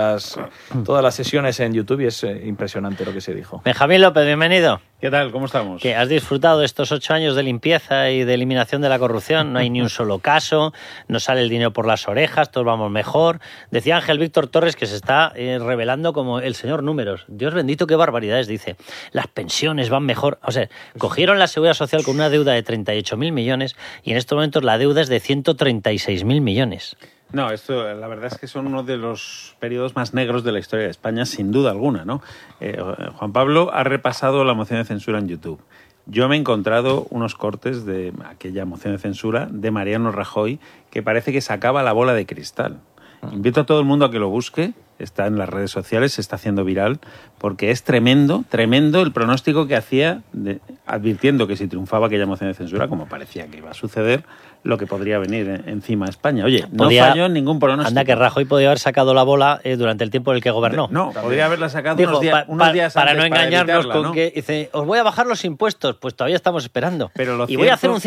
todas las sesiones en YouTube y es impresionante lo que se dijo. Benjamín López, bienvenido. ¿Qué tal? ¿Cómo estamos? ¿Que has disfrutado de estos 8 años de limpieza y de eliminación de la corrupción? No hay ni un solo caso, no sale el dinero por las orejas, todos vamos mejor. Decía Ángel Víctor Torres que se está revelando como el señor números. Dios bendito, qué barbaridades, dice. Las pensiones van mejor. O sea, cogieron la Seguridad Social con una deuda de 38.000 millones y en estos momentos la deuda es de 136.000 millones. No, esto la verdad es que son uno de los periodos más negros de la historia de España, sin duda alguna, ¿no? Juan Pablo ha repasado la moción de censura en YouTube. Yo me he encontrado unos cortes de aquella moción de censura de Mariano Rajoy que parece que sacaba la bola de cristal. Invito a todo el mundo a que lo busque, está en las redes sociales, se está haciendo viral, porque es tremendo el pronóstico que hacía, advirtiendo que si triunfaba aquella moción de censura, como parecía que iba a suceder, lo que podría venir encima a España. Oye, no falló en ningún pronóstico. Anda, que Rajoy podía haber sacado la bola durante el tiempo en el que gobernó. No, podría haberla sacado unos días antes para no engañarnos evitarla, con ¿no? que dice, os voy a bajar los impuestos, pues todavía estamos esperando. Pero voy a hacer un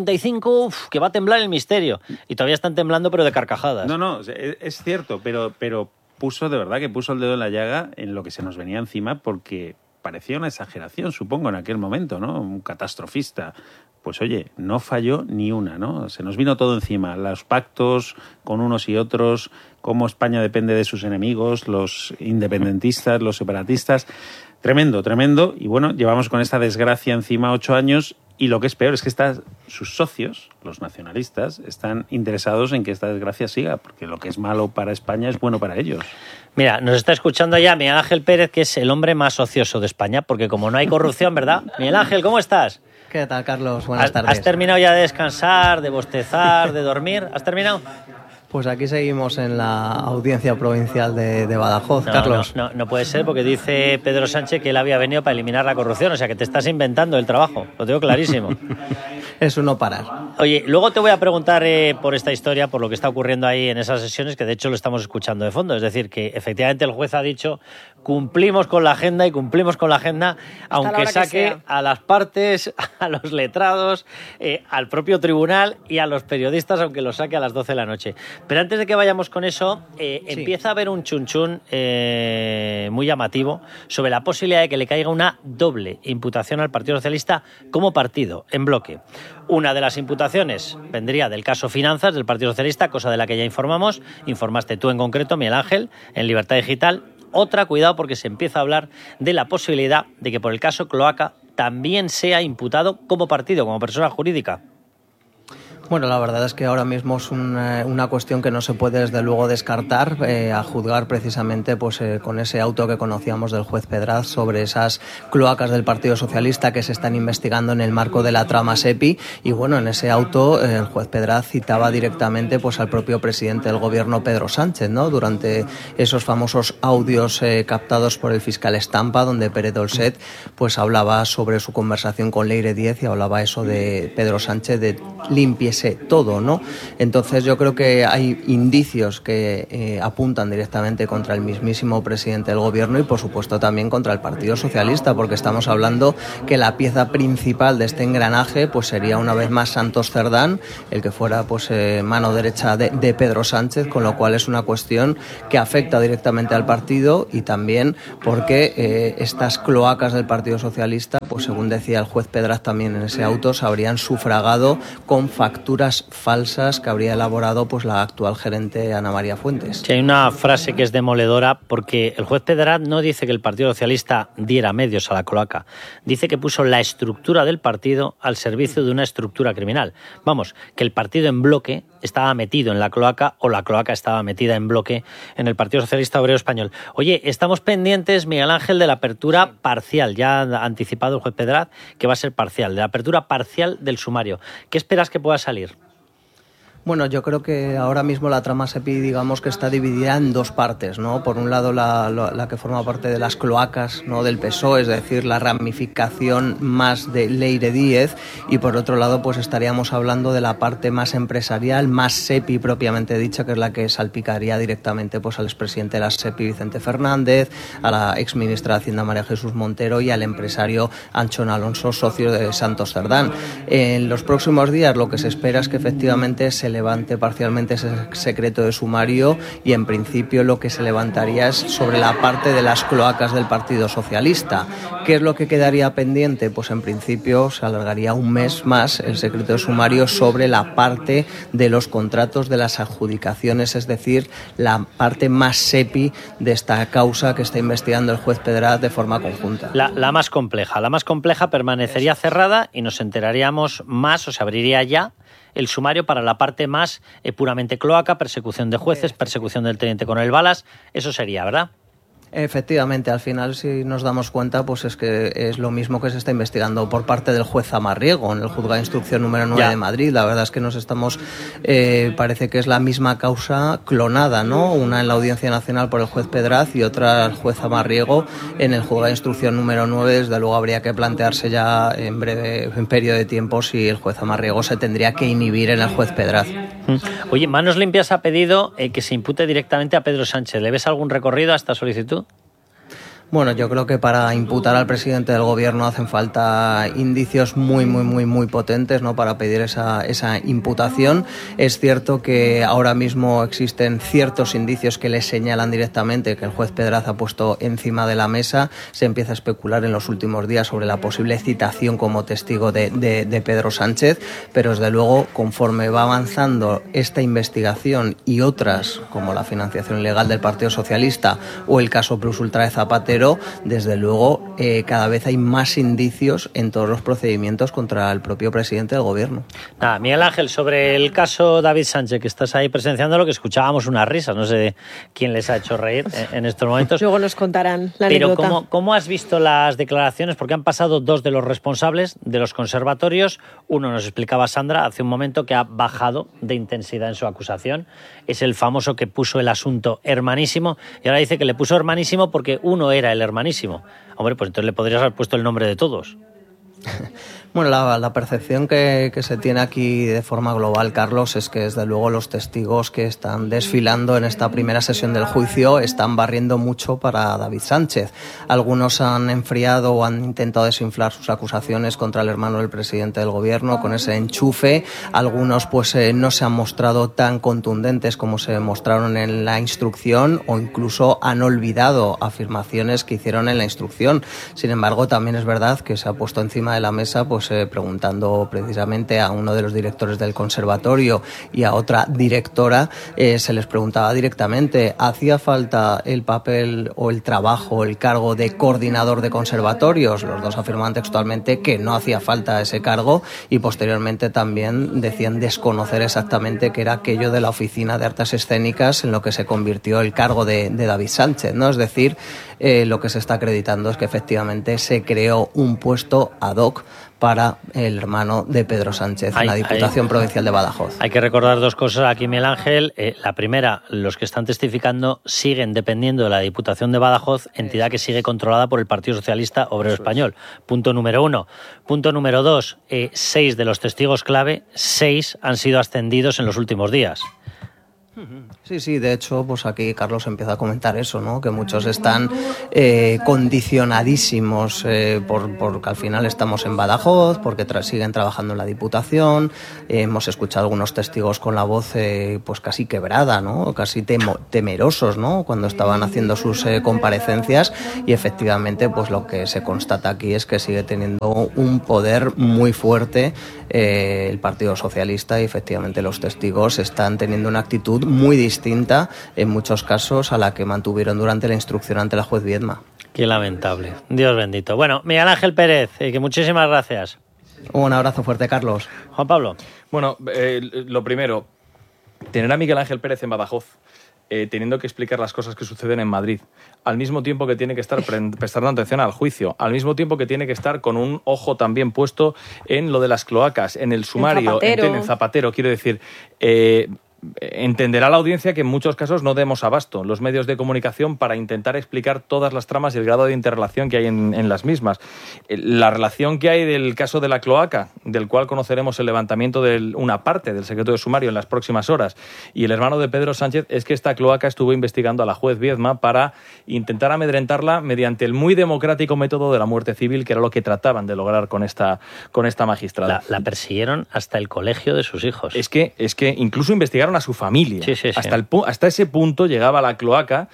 155, que va a temblar el misterio. Y todavía están temblando, pero de carcajadas. No, es cierto, pero puso, de verdad que puso el dedo en la llaga en lo que se nos venía encima, porque parecía una exageración, supongo, en aquel momento, ¿no? Un catastrofista. Pues oye, no falló ni una, ¿no? Se nos vino todo encima. Los pactos con unos y otros, cómo España depende de sus enemigos, los independentistas, los separatistas. Tremendo. Y bueno, llevamos con esta desgracia encima 8 años y lo que es peor es que sus socios, los nacionalistas, están interesados en que esta desgracia siga, porque lo que es malo para España es bueno para ellos. Mira, nos está escuchando ya Miguel Ángel Pérez, que es el hombre más ocioso de España, porque como no hay corrupción, ¿verdad? Miguel Ángel, ¿cómo estás? ¿Qué tal, Carlos? Buenas tardes. ¿Has terminado ya de descansar, de bostezar, de dormir? ¿Has terminado? Pues aquí seguimos en la audiencia provincial de Badajoz, Carlos. No puede ser, porque dice Pedro Sánchez que él había venido para eliminar la corrupción, o sea que te estás inventando el trabajo, lo tengo clarísimo. Es un no parar. Oye, luego te voy a preguntar por esta historia, por lo que está ocurriendo ahí en esas sesiones, que de hecho lo estamos escuchando de fondo, es decir, que efectivamente el juez ha dicho cumplimos con la agenda y cumplimos con la agenda, aunque saque a las partes, a los letrados, al propio tribunal y a los periodistas, aunque los saque a las 12 de la noche. Pero antes de que vayamos con eso, empieza a haber un chunchún muy llamativo sobre la posibilidad de que le caiga una doble imputación al Partido Socialista como partido, en bloque. Una de las imputaciones vendría del caso Finanzas del Partido Socialista, cosa de la que ya informamos, informaste tú en concreto, Miguel Ángel, en Libertad Digital. Otra, cuidado, porque se empieza a hablar de la posibilidad de que por el caso Cloaca también sea imputado como partido, como persona jurídica. Bueno, la verdad es que ahora mismo es una cuestión que no se puede desde luego descartar, a juzgar precisamente pues con ese auto que conocíamos del juez Pedraz sobre esas cloacas del Partido Socialista que se están investigando en el marco de la trama SEPI. Y bueno, en ese auto el juez Pedraz citaba directamente pues al propio presidente del gobierno, Pedro Sánchez, ¿no? Durante esos famosos audios captados por el fiscal Estampa, donde Pere Dolcet pues hablaba sobre su conversación con Leire Díez y hablaba eso de Pedro Sánchez de limpieza todo, ¿no? Entonces yo creo que hay indicios que apuntan directamente contra el mismísimo presidente del gobierno y por supuesto también contra el Partido Socialista, porque estamos hablando que la pieza principal de este engranaje pues sería una vez más Santos Cerdán, el que fuera pues mano derecha de Pedro Sánchez, con lo cual es una cuestión que afecta directamente al partido y también porque estas cloacas del Partido Socialista, pues según decía el juez Pedraz también en ese auto, se habrían sufragado con facturas falsas que habría elaborado pues la actual gerente Ana María Fuentes. Sí, hay una frase que es demoledora porque el juez Pedraz no dice que el Partido Socialista diera medios a la cloaca, dice que puso la estructura del partido al servicio de una estructura criminal. Vamos, que el partido en bloque estaba metido en la cloaca o la cloaca estaba metida en bloque en el Partido Socialista Obrero Español. Oye, estamos pendientes, Miguel Ángel, de la apertura parcial, ya ha anticipado el juez Pedraz que va a ser parcial, de la apertura parcial del sumario. ¿Qué esperas que pueda salir? Bueno, yo creo que ahora mismo la trama SEPI, digamos que está dividida en dos partes, ¿no? Por un lado la que forma parte de las cloacas, ¿no?, del PSOE, es decir, la ramificación más de Leire Díez, y por otro lado pues estaríamos hablando de la parte más empresarial, más SEPI propiamente dicha, que es la que salpicaría directamente pues al expresidente de la SEPI, Vicente Fernández, a la exministra de Hacienda, María Jesús Montero, y al empresario Anchón Alonso, socio de Santos Cerdán. En los próximos días lo que se espera es que efectivamente se levante parcialmente ese secreto de sumario y en principio lo que se levantaría es sobre la parte de las cloacas del Partido Socialista. ¿Qué es lo que quedaría pendiente? Pues en principio se alargaría un mes más el secreto de sumario sobre la parte de los contratos de las adjudicaciones, es decir, la parte más SEPI de esta causa que está investigando el juez Pedraz de forma conjunta. La más compleja permanecería cerrada y nos enteraríamos más, o se abriría ya el sumario para la parte más puramente cloaca, persecución de jueces, persecución del teniente coronel Balas, eso sería, ¿verdad? Efectivamente, al final si nos damos cuenta pues es que es lo mismo que se está investigando por parte del juez Zamarriego en el juzgado de instrucción número 9 de Madrid. La verdad es que nos estamos, parece que es la misma causa clonada, ¿no? Una en la Audiencia Nacional por el juez Pedraz y otra el juez Zamarriego en el juzgado de instrucción número 9. Desde luego habría que plantearse ya en periodo de tiempo si el juez Zamarriego se tendría que inhibir en el juez Pedraz. Oye, Manos Limpias ha pedido que se impute directamente a Pedro Sánchez. ¿Le ves algún recorrido a esta solicitud? Bueno, yo creo que para imputar al presidente del gobierno hacen falta indicios muy potentes, ¿no?, para pedir esa imputación. Es cierto que ahora mismo existen ciertos indicios que le señalan directamente, que el juez Pedraz ha puesto encima de la mesa. Se empieza a especular en los últimos días sobre la posible citación como testigo de Pedro Sánchez, pero desde luego conforme va avanzando esta investigación y otras, como la financiación ilegal del Partido Socialista o el caso Plus Ultra de Zapatero, desde luego cada vez hay más indicios en todos los procedimientos contra el propio presidente del gobierno. Nada, Miguel Ángel, sobre el caso David Sánchez, que estás ahí presenciando, lo que escuchábamos unas risas, no sé quién les ha hecho reír en estos momentos. Luego nos contarán la anécdota. Pero ¿cómo has visto las declaraciones? Porque han pasado dos de los responsables de los conservatorios. Uno, nos explicaba Sandra hace un momento, que ha bajado de intensidad en su acusación. Es el famoso que puso el asunto hermanísimo, y ahora dice que le puso hermanísimo porque uno era el hermanísimo. Hombre, pues entonces le podrías haber puesto el nombre de todos. Bueno, la percepción que se tiene aquí de forma global, Carlos, es que desde luego los testigos que están desfilando en esta primera sesión del juicio están barriendo mucho para David Sánchez. Algunos han enfriado o han intentado desinflar sus acusaciones contra el hermano del presidente del gobierno con ese enchufe. Algunos pues no se han mostrado tan contundentes como se mostraron en la instrucción, o incluso han olvidado afirmaciones que hicieron en la instrucción. Sin embargo, también es verdad que se ha puesto encima encima de la mesa, pues preguntando precisamente a uno de los directores del conservatorio y a otra directora, se les preguntaba directamente, ¿hacía falta el papel o el trabajo, el cargo de coordinador de conservatorios? Los dos afirmaban textualmente que no hacía falta ese cargo y posteriormente también decían desconocer exactamente qué era aquello de la Oficina de Artes Escénicas en lo que se convirtió el cargo de David Sánchez, ¿no? Es decir, lo que se está acreditando es que efectivamente se creó un puesto ad hoc para el hermano de Pedro Sánchez en la Diputación Provincial de Badajoz. Hay que recordar dos cosas aquí, Miguel Ángel. La primera, los que están testificando siguen dependiendo de la Diputación de Badajoz, entidad que sigue controlada por el Partido Socialista Obrero Español. Punto número 1. Punto número 2, 6 de los testigos clave, 6 han sido ascendidos en los últimos días. Sí, de hecho, pues aquí Carlos empieza a comentar eso, ¿no? Que muchos están condicionadísimos porque al final estamos en Badajoz, porque siguen trabajando en la Diputación. Hemos escuchado algunos testigos con la voz pues casi quebrada, ¿no? Casi temerosos, ¿no? Cuando estaban haciendo sus comparecencias, y efectivamente pues lo que se constata aquí es que sigue teniendo un poder muy fuerte el Partido Socialista, y efectivamente los testigos están teniendo una actitud muy distinta en muchos casos a la que mantuvieron durante la instrucción ante la juez Viedma. Qué lamentable. Dios bendito. Bueno, Miguel Ángel Pérez, que muchísimas gracias. Un abrazo fuerte, Carlos. Juan Pablo. Bueno, lo primero, tener a Miguel Ángel Pérez en Badajoz, teniendo que explicar las cosas que suceden en Madrid, al mismo tiempo que tiene que estar prestando atención al juicio, al mismo tiempo que tiene que estar con un ojo también puesto en lo de las cloacas, en el sumario, en Zapatero, quiero decir... entenderá la audiencia que en muchos casos no demos abasto los medios de comunicación para intentar explicar todas las tramas y el grado de interrelación que hay en las mismas. La relación que hay del caso de la cloaca, del cual conoceremos el levantamiento de una parte del secreto de sumario en las próximas horas, y el hermano de Pedro Sánchez, es que esta cloaca estuvo investigando a la juez Viedma para intentar amedrentarla mediante el muy democrático método de la muerte civil, que era lo que trataban de lograr con esta magistrada. La persiguieron hasta el colegio de sus hijos. Es que incluso investigaron a su familia. Sí. Hasta ese punto llegaba la cloaca,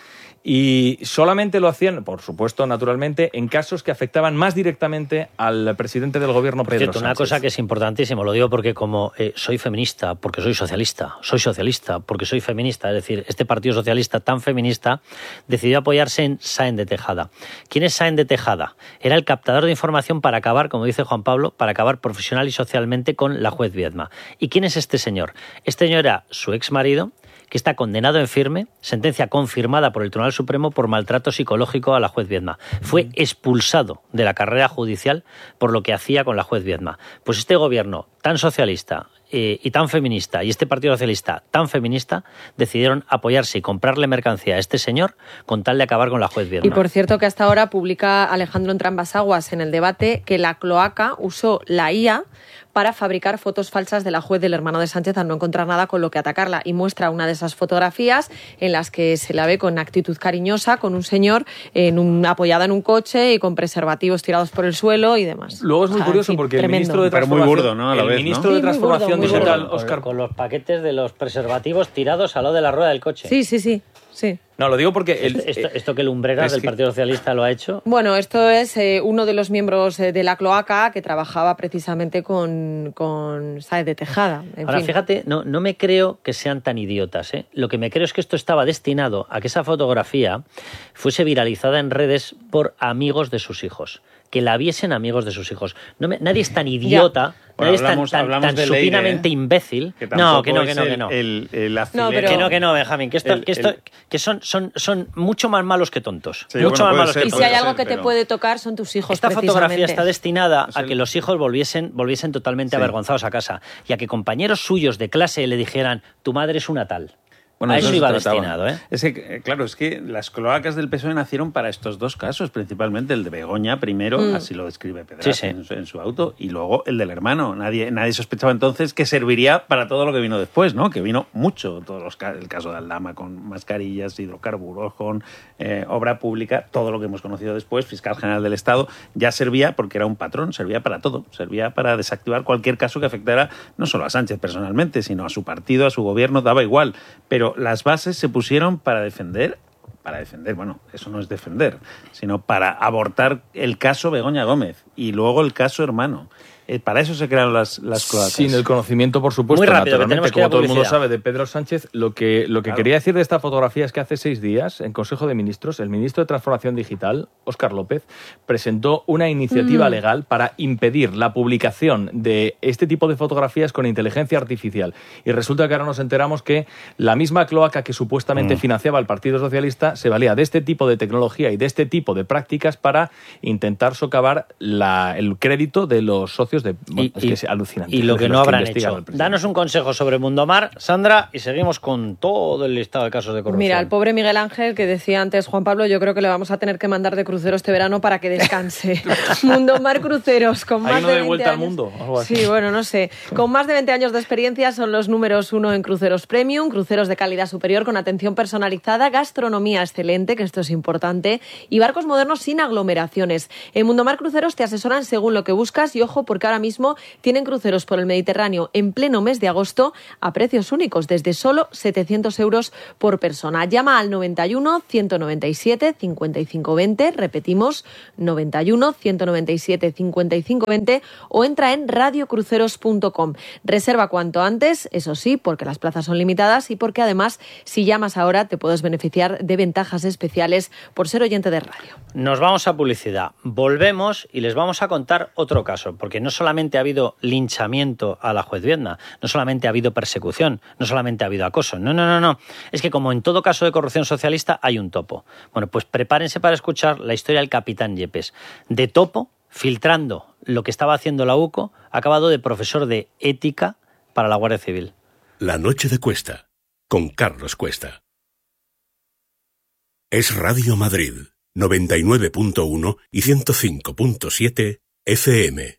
y solamente lo hacían, por supuesto, naturalmente, en casos que afectaban más directamente al presidente del gobierno, Pedro Sánchez. Una cosa que es importantísimo, lo digo porque como soy feminista, porque soy socialista porque soy feminista, es decir, este Partido Socialista tan feminista decidió apoyarse en Sáenz de Tejada. ¿Quién es Sáenz de Tejada? Era el captador de información para acabar, como dice Juan Pablo, para acabar profesional y socialmente con la juez Viedma. ¿Y quién es este señor? Este señor era su exmarido, que está condenado en firme, sentencia confirmada por el Tribunal Supremo por maltrato psicológico a la juez Viedma. Fue expulsado de la carrera judicial por lo que hacía con la juez Viedma. Pues este gobierno tan socialista y tan feminista, y este Partido Socialista tan feminista, decidieron apoyarse y comprarle mercancía a este señor con tal de acabar con la juez Viedma. Y por cierto que hasta ahora publica Alejandro Entrambas-Aguas en El Debate que la cloaca usó la IA para fabricar fotos falsas de la juez del hermano de Sánchez al no encontrar nada con lo que atacarla, y muestra una de esas fotografías en las que se la ve con actitud cariñosa con un señor apoyada en un coche y con preservativos tirados por el suelo y demás. Luego es muy curioso porque el ministro de Transformación, muy burdo, ¿no? A la vez, ministro de Transformación Digital, Óscar, con los paquetes de los preservativos tirados a lo de la rueda del coche. Sí. No, lo digo porque... Esto que Lumbreras del Partido Socialista lo ha hecho. Bueno, esto es uno de los miembros de la cloaca que trabajaba precisamente con Sáenz de Tejada. Ahora, fíjate, no me creo que sean tan idiotas, ¿eh? Lo que me creo es que esto estaba destinado a que esa fotografía fuese viralizada en redes por amigos de sus hijos. Que la viesen amigos de sus hijos. Nadie es tan idiota... Nadie es tan supinamente imbécil. Que no. Que no, Benjamín. Que son mucho más malos que tontos. Sí, mucho más malos que tontos. Y si hay algo que te puede tocar son tus hijos. Esta fotografía está destinada a que los hijos volviesen totalmente avergonzados a casa, y a que compañeros suyos de clase le dijeran: tu madre es una tal. Bueno, a eso iba destinado, ¿eh? Es que, claro, es que las cloacas del PSOE nacieron para estos dos casos, principalmente el de Begoña primero, así lo describe Pedraz en su auto, y luego el del hermano. Nadie sospechaba entonces que serviría para todo lo que vino después, ¿no? Que vino mucho, el caso de Aldama con mascarillas, hidrocarburos, con obra pública, todo lo que hemos conocido después, fiscal general del Estado, ya servía porque era un patrón, servía para todo, servía para desactivar cualquier caso que afectara no solo a Sánchez personalmente, sino a su partido, a su gobierno, daba igual, pero las bases se pusieron para defender para defender, bueno, eso no es defender, sino para abortar el caso Begoña Gómez y luego el caso Hermano. Para eso se crearon las cloacas. Sin el conocimiento, por supuesto, muy rápido, naturalmente, que como todo el mundo sabe, de Pedro Sánchez. Lo que Claro. quería decir de esta fotografía es que hace 6 días, en Consejo de Ministros, el ministro de Transformación Digital, Óscar López, presentó una iniciativa legal para impedir la publicación de este tipo de fotografías con inteligencia artificial. Y resulta que ahora nos enteramos que la misma cloaca que supuestamente financiaba el Partido Socialista se valía de este tipo de tecnología y de este tipo de prácticas para intentar socavar el crédito de los socios de... Bueno, es que es alucinante. Y lo que no habrán hecho. Danos Danos un consejo sobre Mundomar, Sandra, y seguimos con todo el listado de casos de corrupción. Mira, el pobre Miguel Ángel, que decía antes Juan Pablo, yo creo que le vamos a tener que mandar de crucero este verano para que descanse. Mundomar Cruceros, con más Ahí no de de 20 vuelta al años. mundo. Algo así. Sí, bueno, no sé. Con más de 20 años de experiencia son los números 1 en cruceros premium, cruceros de calidad superior con atención personalizada, gastronomía excelente, que esto es importante, y barcos modernos sin aglomeraciones. En Mundomar Cruceros te asesoran según lo que buscas y ojo, porque ahora mismo tienen cruceros por el Mediterráneo en pleno mes de agosto a precios únicos, desde solo 700 euros por persona. Llama al 91 197 55 20, repetimos, 91 197 55 20 o entra en radiocruceros.com. Reserva cuanto antes, eso sí, porque las plazas son limitadas y porque además, si llamas ahora, te puedes beneficiar de ventajas especiales por ser oyente de radio. Nos vamos a publicidad. Volvemos y les vamos a contar otro caso, porque no solamente ha habido linchamiento a la juez Viedma, no solamente ha habido persecución, no solamente ha habido acoso. No. Es que como en todo caso de corrupción socialista hay un topo. Bueno, pues prepárense para escuchar la historia del capitán Yepes. De topo, filtrando lo que estaba haciendo la UCO, ha acabado de profesor de ética para la Guardia Civil. La noche de Cuesta, con Carlos Cuesta. Es Radio Madrid, 99.1 y 105.7 FM.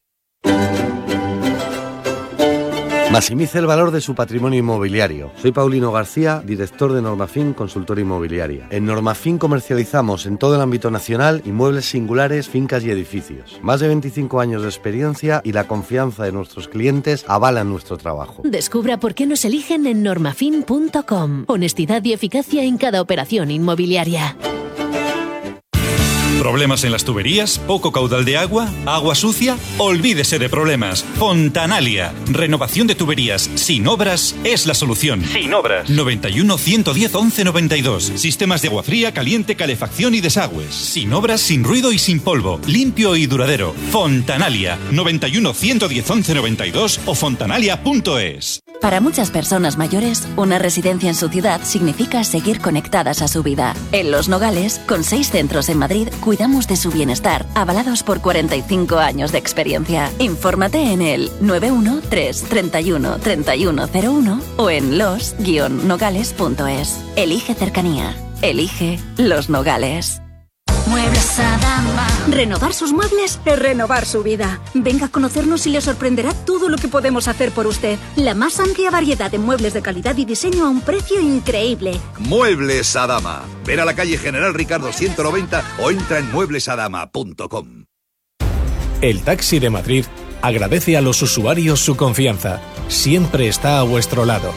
Maximice el valor de su patrimonio inmobiliario. Soy Paulino García, director de Normafin Consultora Inmobiliaria. En Normafin comercializamos en todo el ámbito nacional inmuebles singulares, fincas y edificios. Más de 25 años de experiencia y la confianza de nuestros clientes avalan nuestro trabajo. Descubra por qué nos eligen en normafin.com. Honestidad y eficacia en cada operación inmobiliaria. ¿Problemas en las tuberías? ¿Poco caudal de agua? ¿Agua sucia? Olvídese de problemas. Fontanalia. Renovación de tuberías sin obras es la solución. Sin obras. 91 110 11 92. Sistemas de agua fría, caliente, calefacción y desagües. Sin obras, sin ruido y sin polvo. Limpio y duradero. Fontanalia. 91 110 11 92 o fontanalia.es. Para muchas personas mayores, una residencia en su ciudad significa seguir conectadas a su vida. En Los Nogales, con 6 centros en Madrid, cuidamos de su bienestar, avalados por 45 años de experiencia. Infórmate en el 913 31 3101 o en los-nogales.es. Elige cercanía. Elige Los Nogales. Muebles Adama. Renovar sus muebles es renovar su vida. Venga a conocernos y le sorprenderá todo lo que podemos hacer por usted. La más amplia variedad de muebles de calidad y diseño a un precio increíble. Muebles Adama. Ven a la calle General Ricardo 190 o entra en mueblesadama.com. El Taxi de Madrid agradece a los usuarios su confianza. Siempre está a vuestro lado.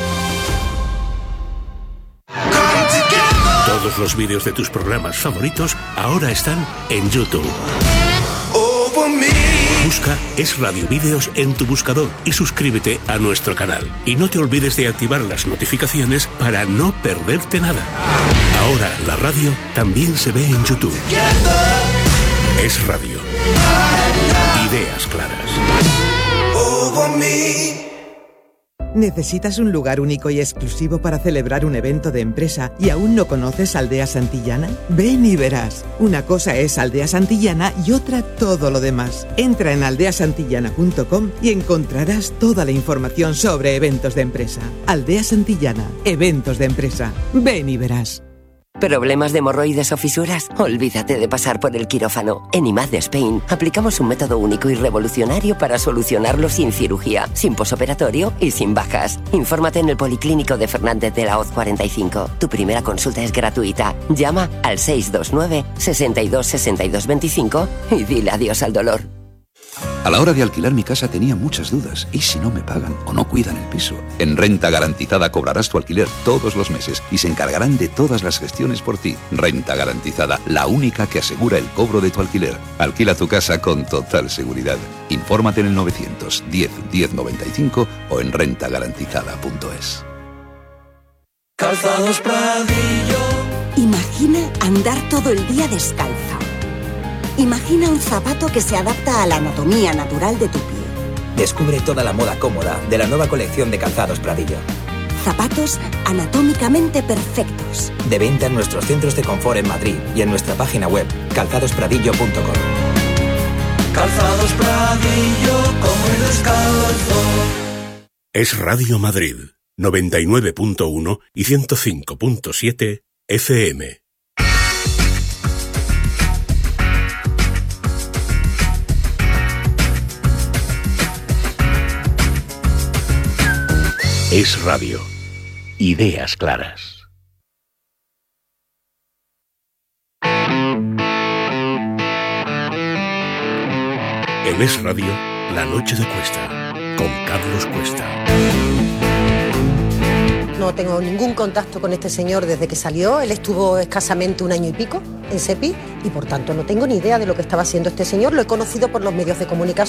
Todos los vídeos de tus programas favoritos ahora están en YouTube. Busca Es Radio Vídeos en tu buscador y suscríbete a nuestro canal. Y no te olvides de activar las notificaciones para no perderte nada. Ahora la radio también se ve en YouTube. Es Radio. Ideas claras. ¿Necesitas un lugar único y exclusivo para celebrar un evento de empresa y aún no conoces Aldea Santillana? Ven y verás. Una cosa es Aldea Santillana y otra todo lo demás. Entra en aldeasantillana.com y encontrarás toda la información sobre eventos de empresa. Aldea Santillana, eventos de empresa. Ven y verás. ¿Problemas de hemorroides o fisuras? Olvídate de pasar por el quirófano. En IMAD de Spain aplicamos un método único y revolucionario para solucionarlo sin cirugía, sin posoperatorio y sin bajas. Infórmate en el Policlínico de Fernández de la Hoz 45. Tu primera consulta es gratuita. Llama al 629 62 62 25 y dile adiós al dolor. A la hora de alquilar mi casa tenía muchas dudas. ¿Y si no me pagan o no cuidan el piso? En Renta Garantizada cobrarás tu alquiler todos los meses y se encargarán de todas las gestiones por ti. Renta Garantizada, la única que asegura el cobro de tu alquiler. Alquila tu casa con total seguridad. Infórmate en el 910 1095 o en rentagarantizada.es. Calzados Pradillo. Imagina andar todo el día descalza. Imagina un zapato que se adapta a la anatomía natural de tu pie. Descubre toda la moda cómoda de la nueva colección de Calzados Pradillo. Zapatos anatómicamente perfectos. De venta en nuestros centros de confort en Madrid y en nuestra página web calzadospradillo.com. Calzados Pradillo, como el descalzo. Es Radio Madrid, 99.1 y 105.7 FM. Es Radio. Ideas claras. En Es Radio, La Noche de Cuesta, con Carlos Cuesta. No tengo ningún contacto con este señor desde que salió. Él estuvo escasamente 1 año y pico en SEPI y por tanto no tengo ni idea de lo que estaba haciendo este señor. Lo he conocido por los medios de comunicación.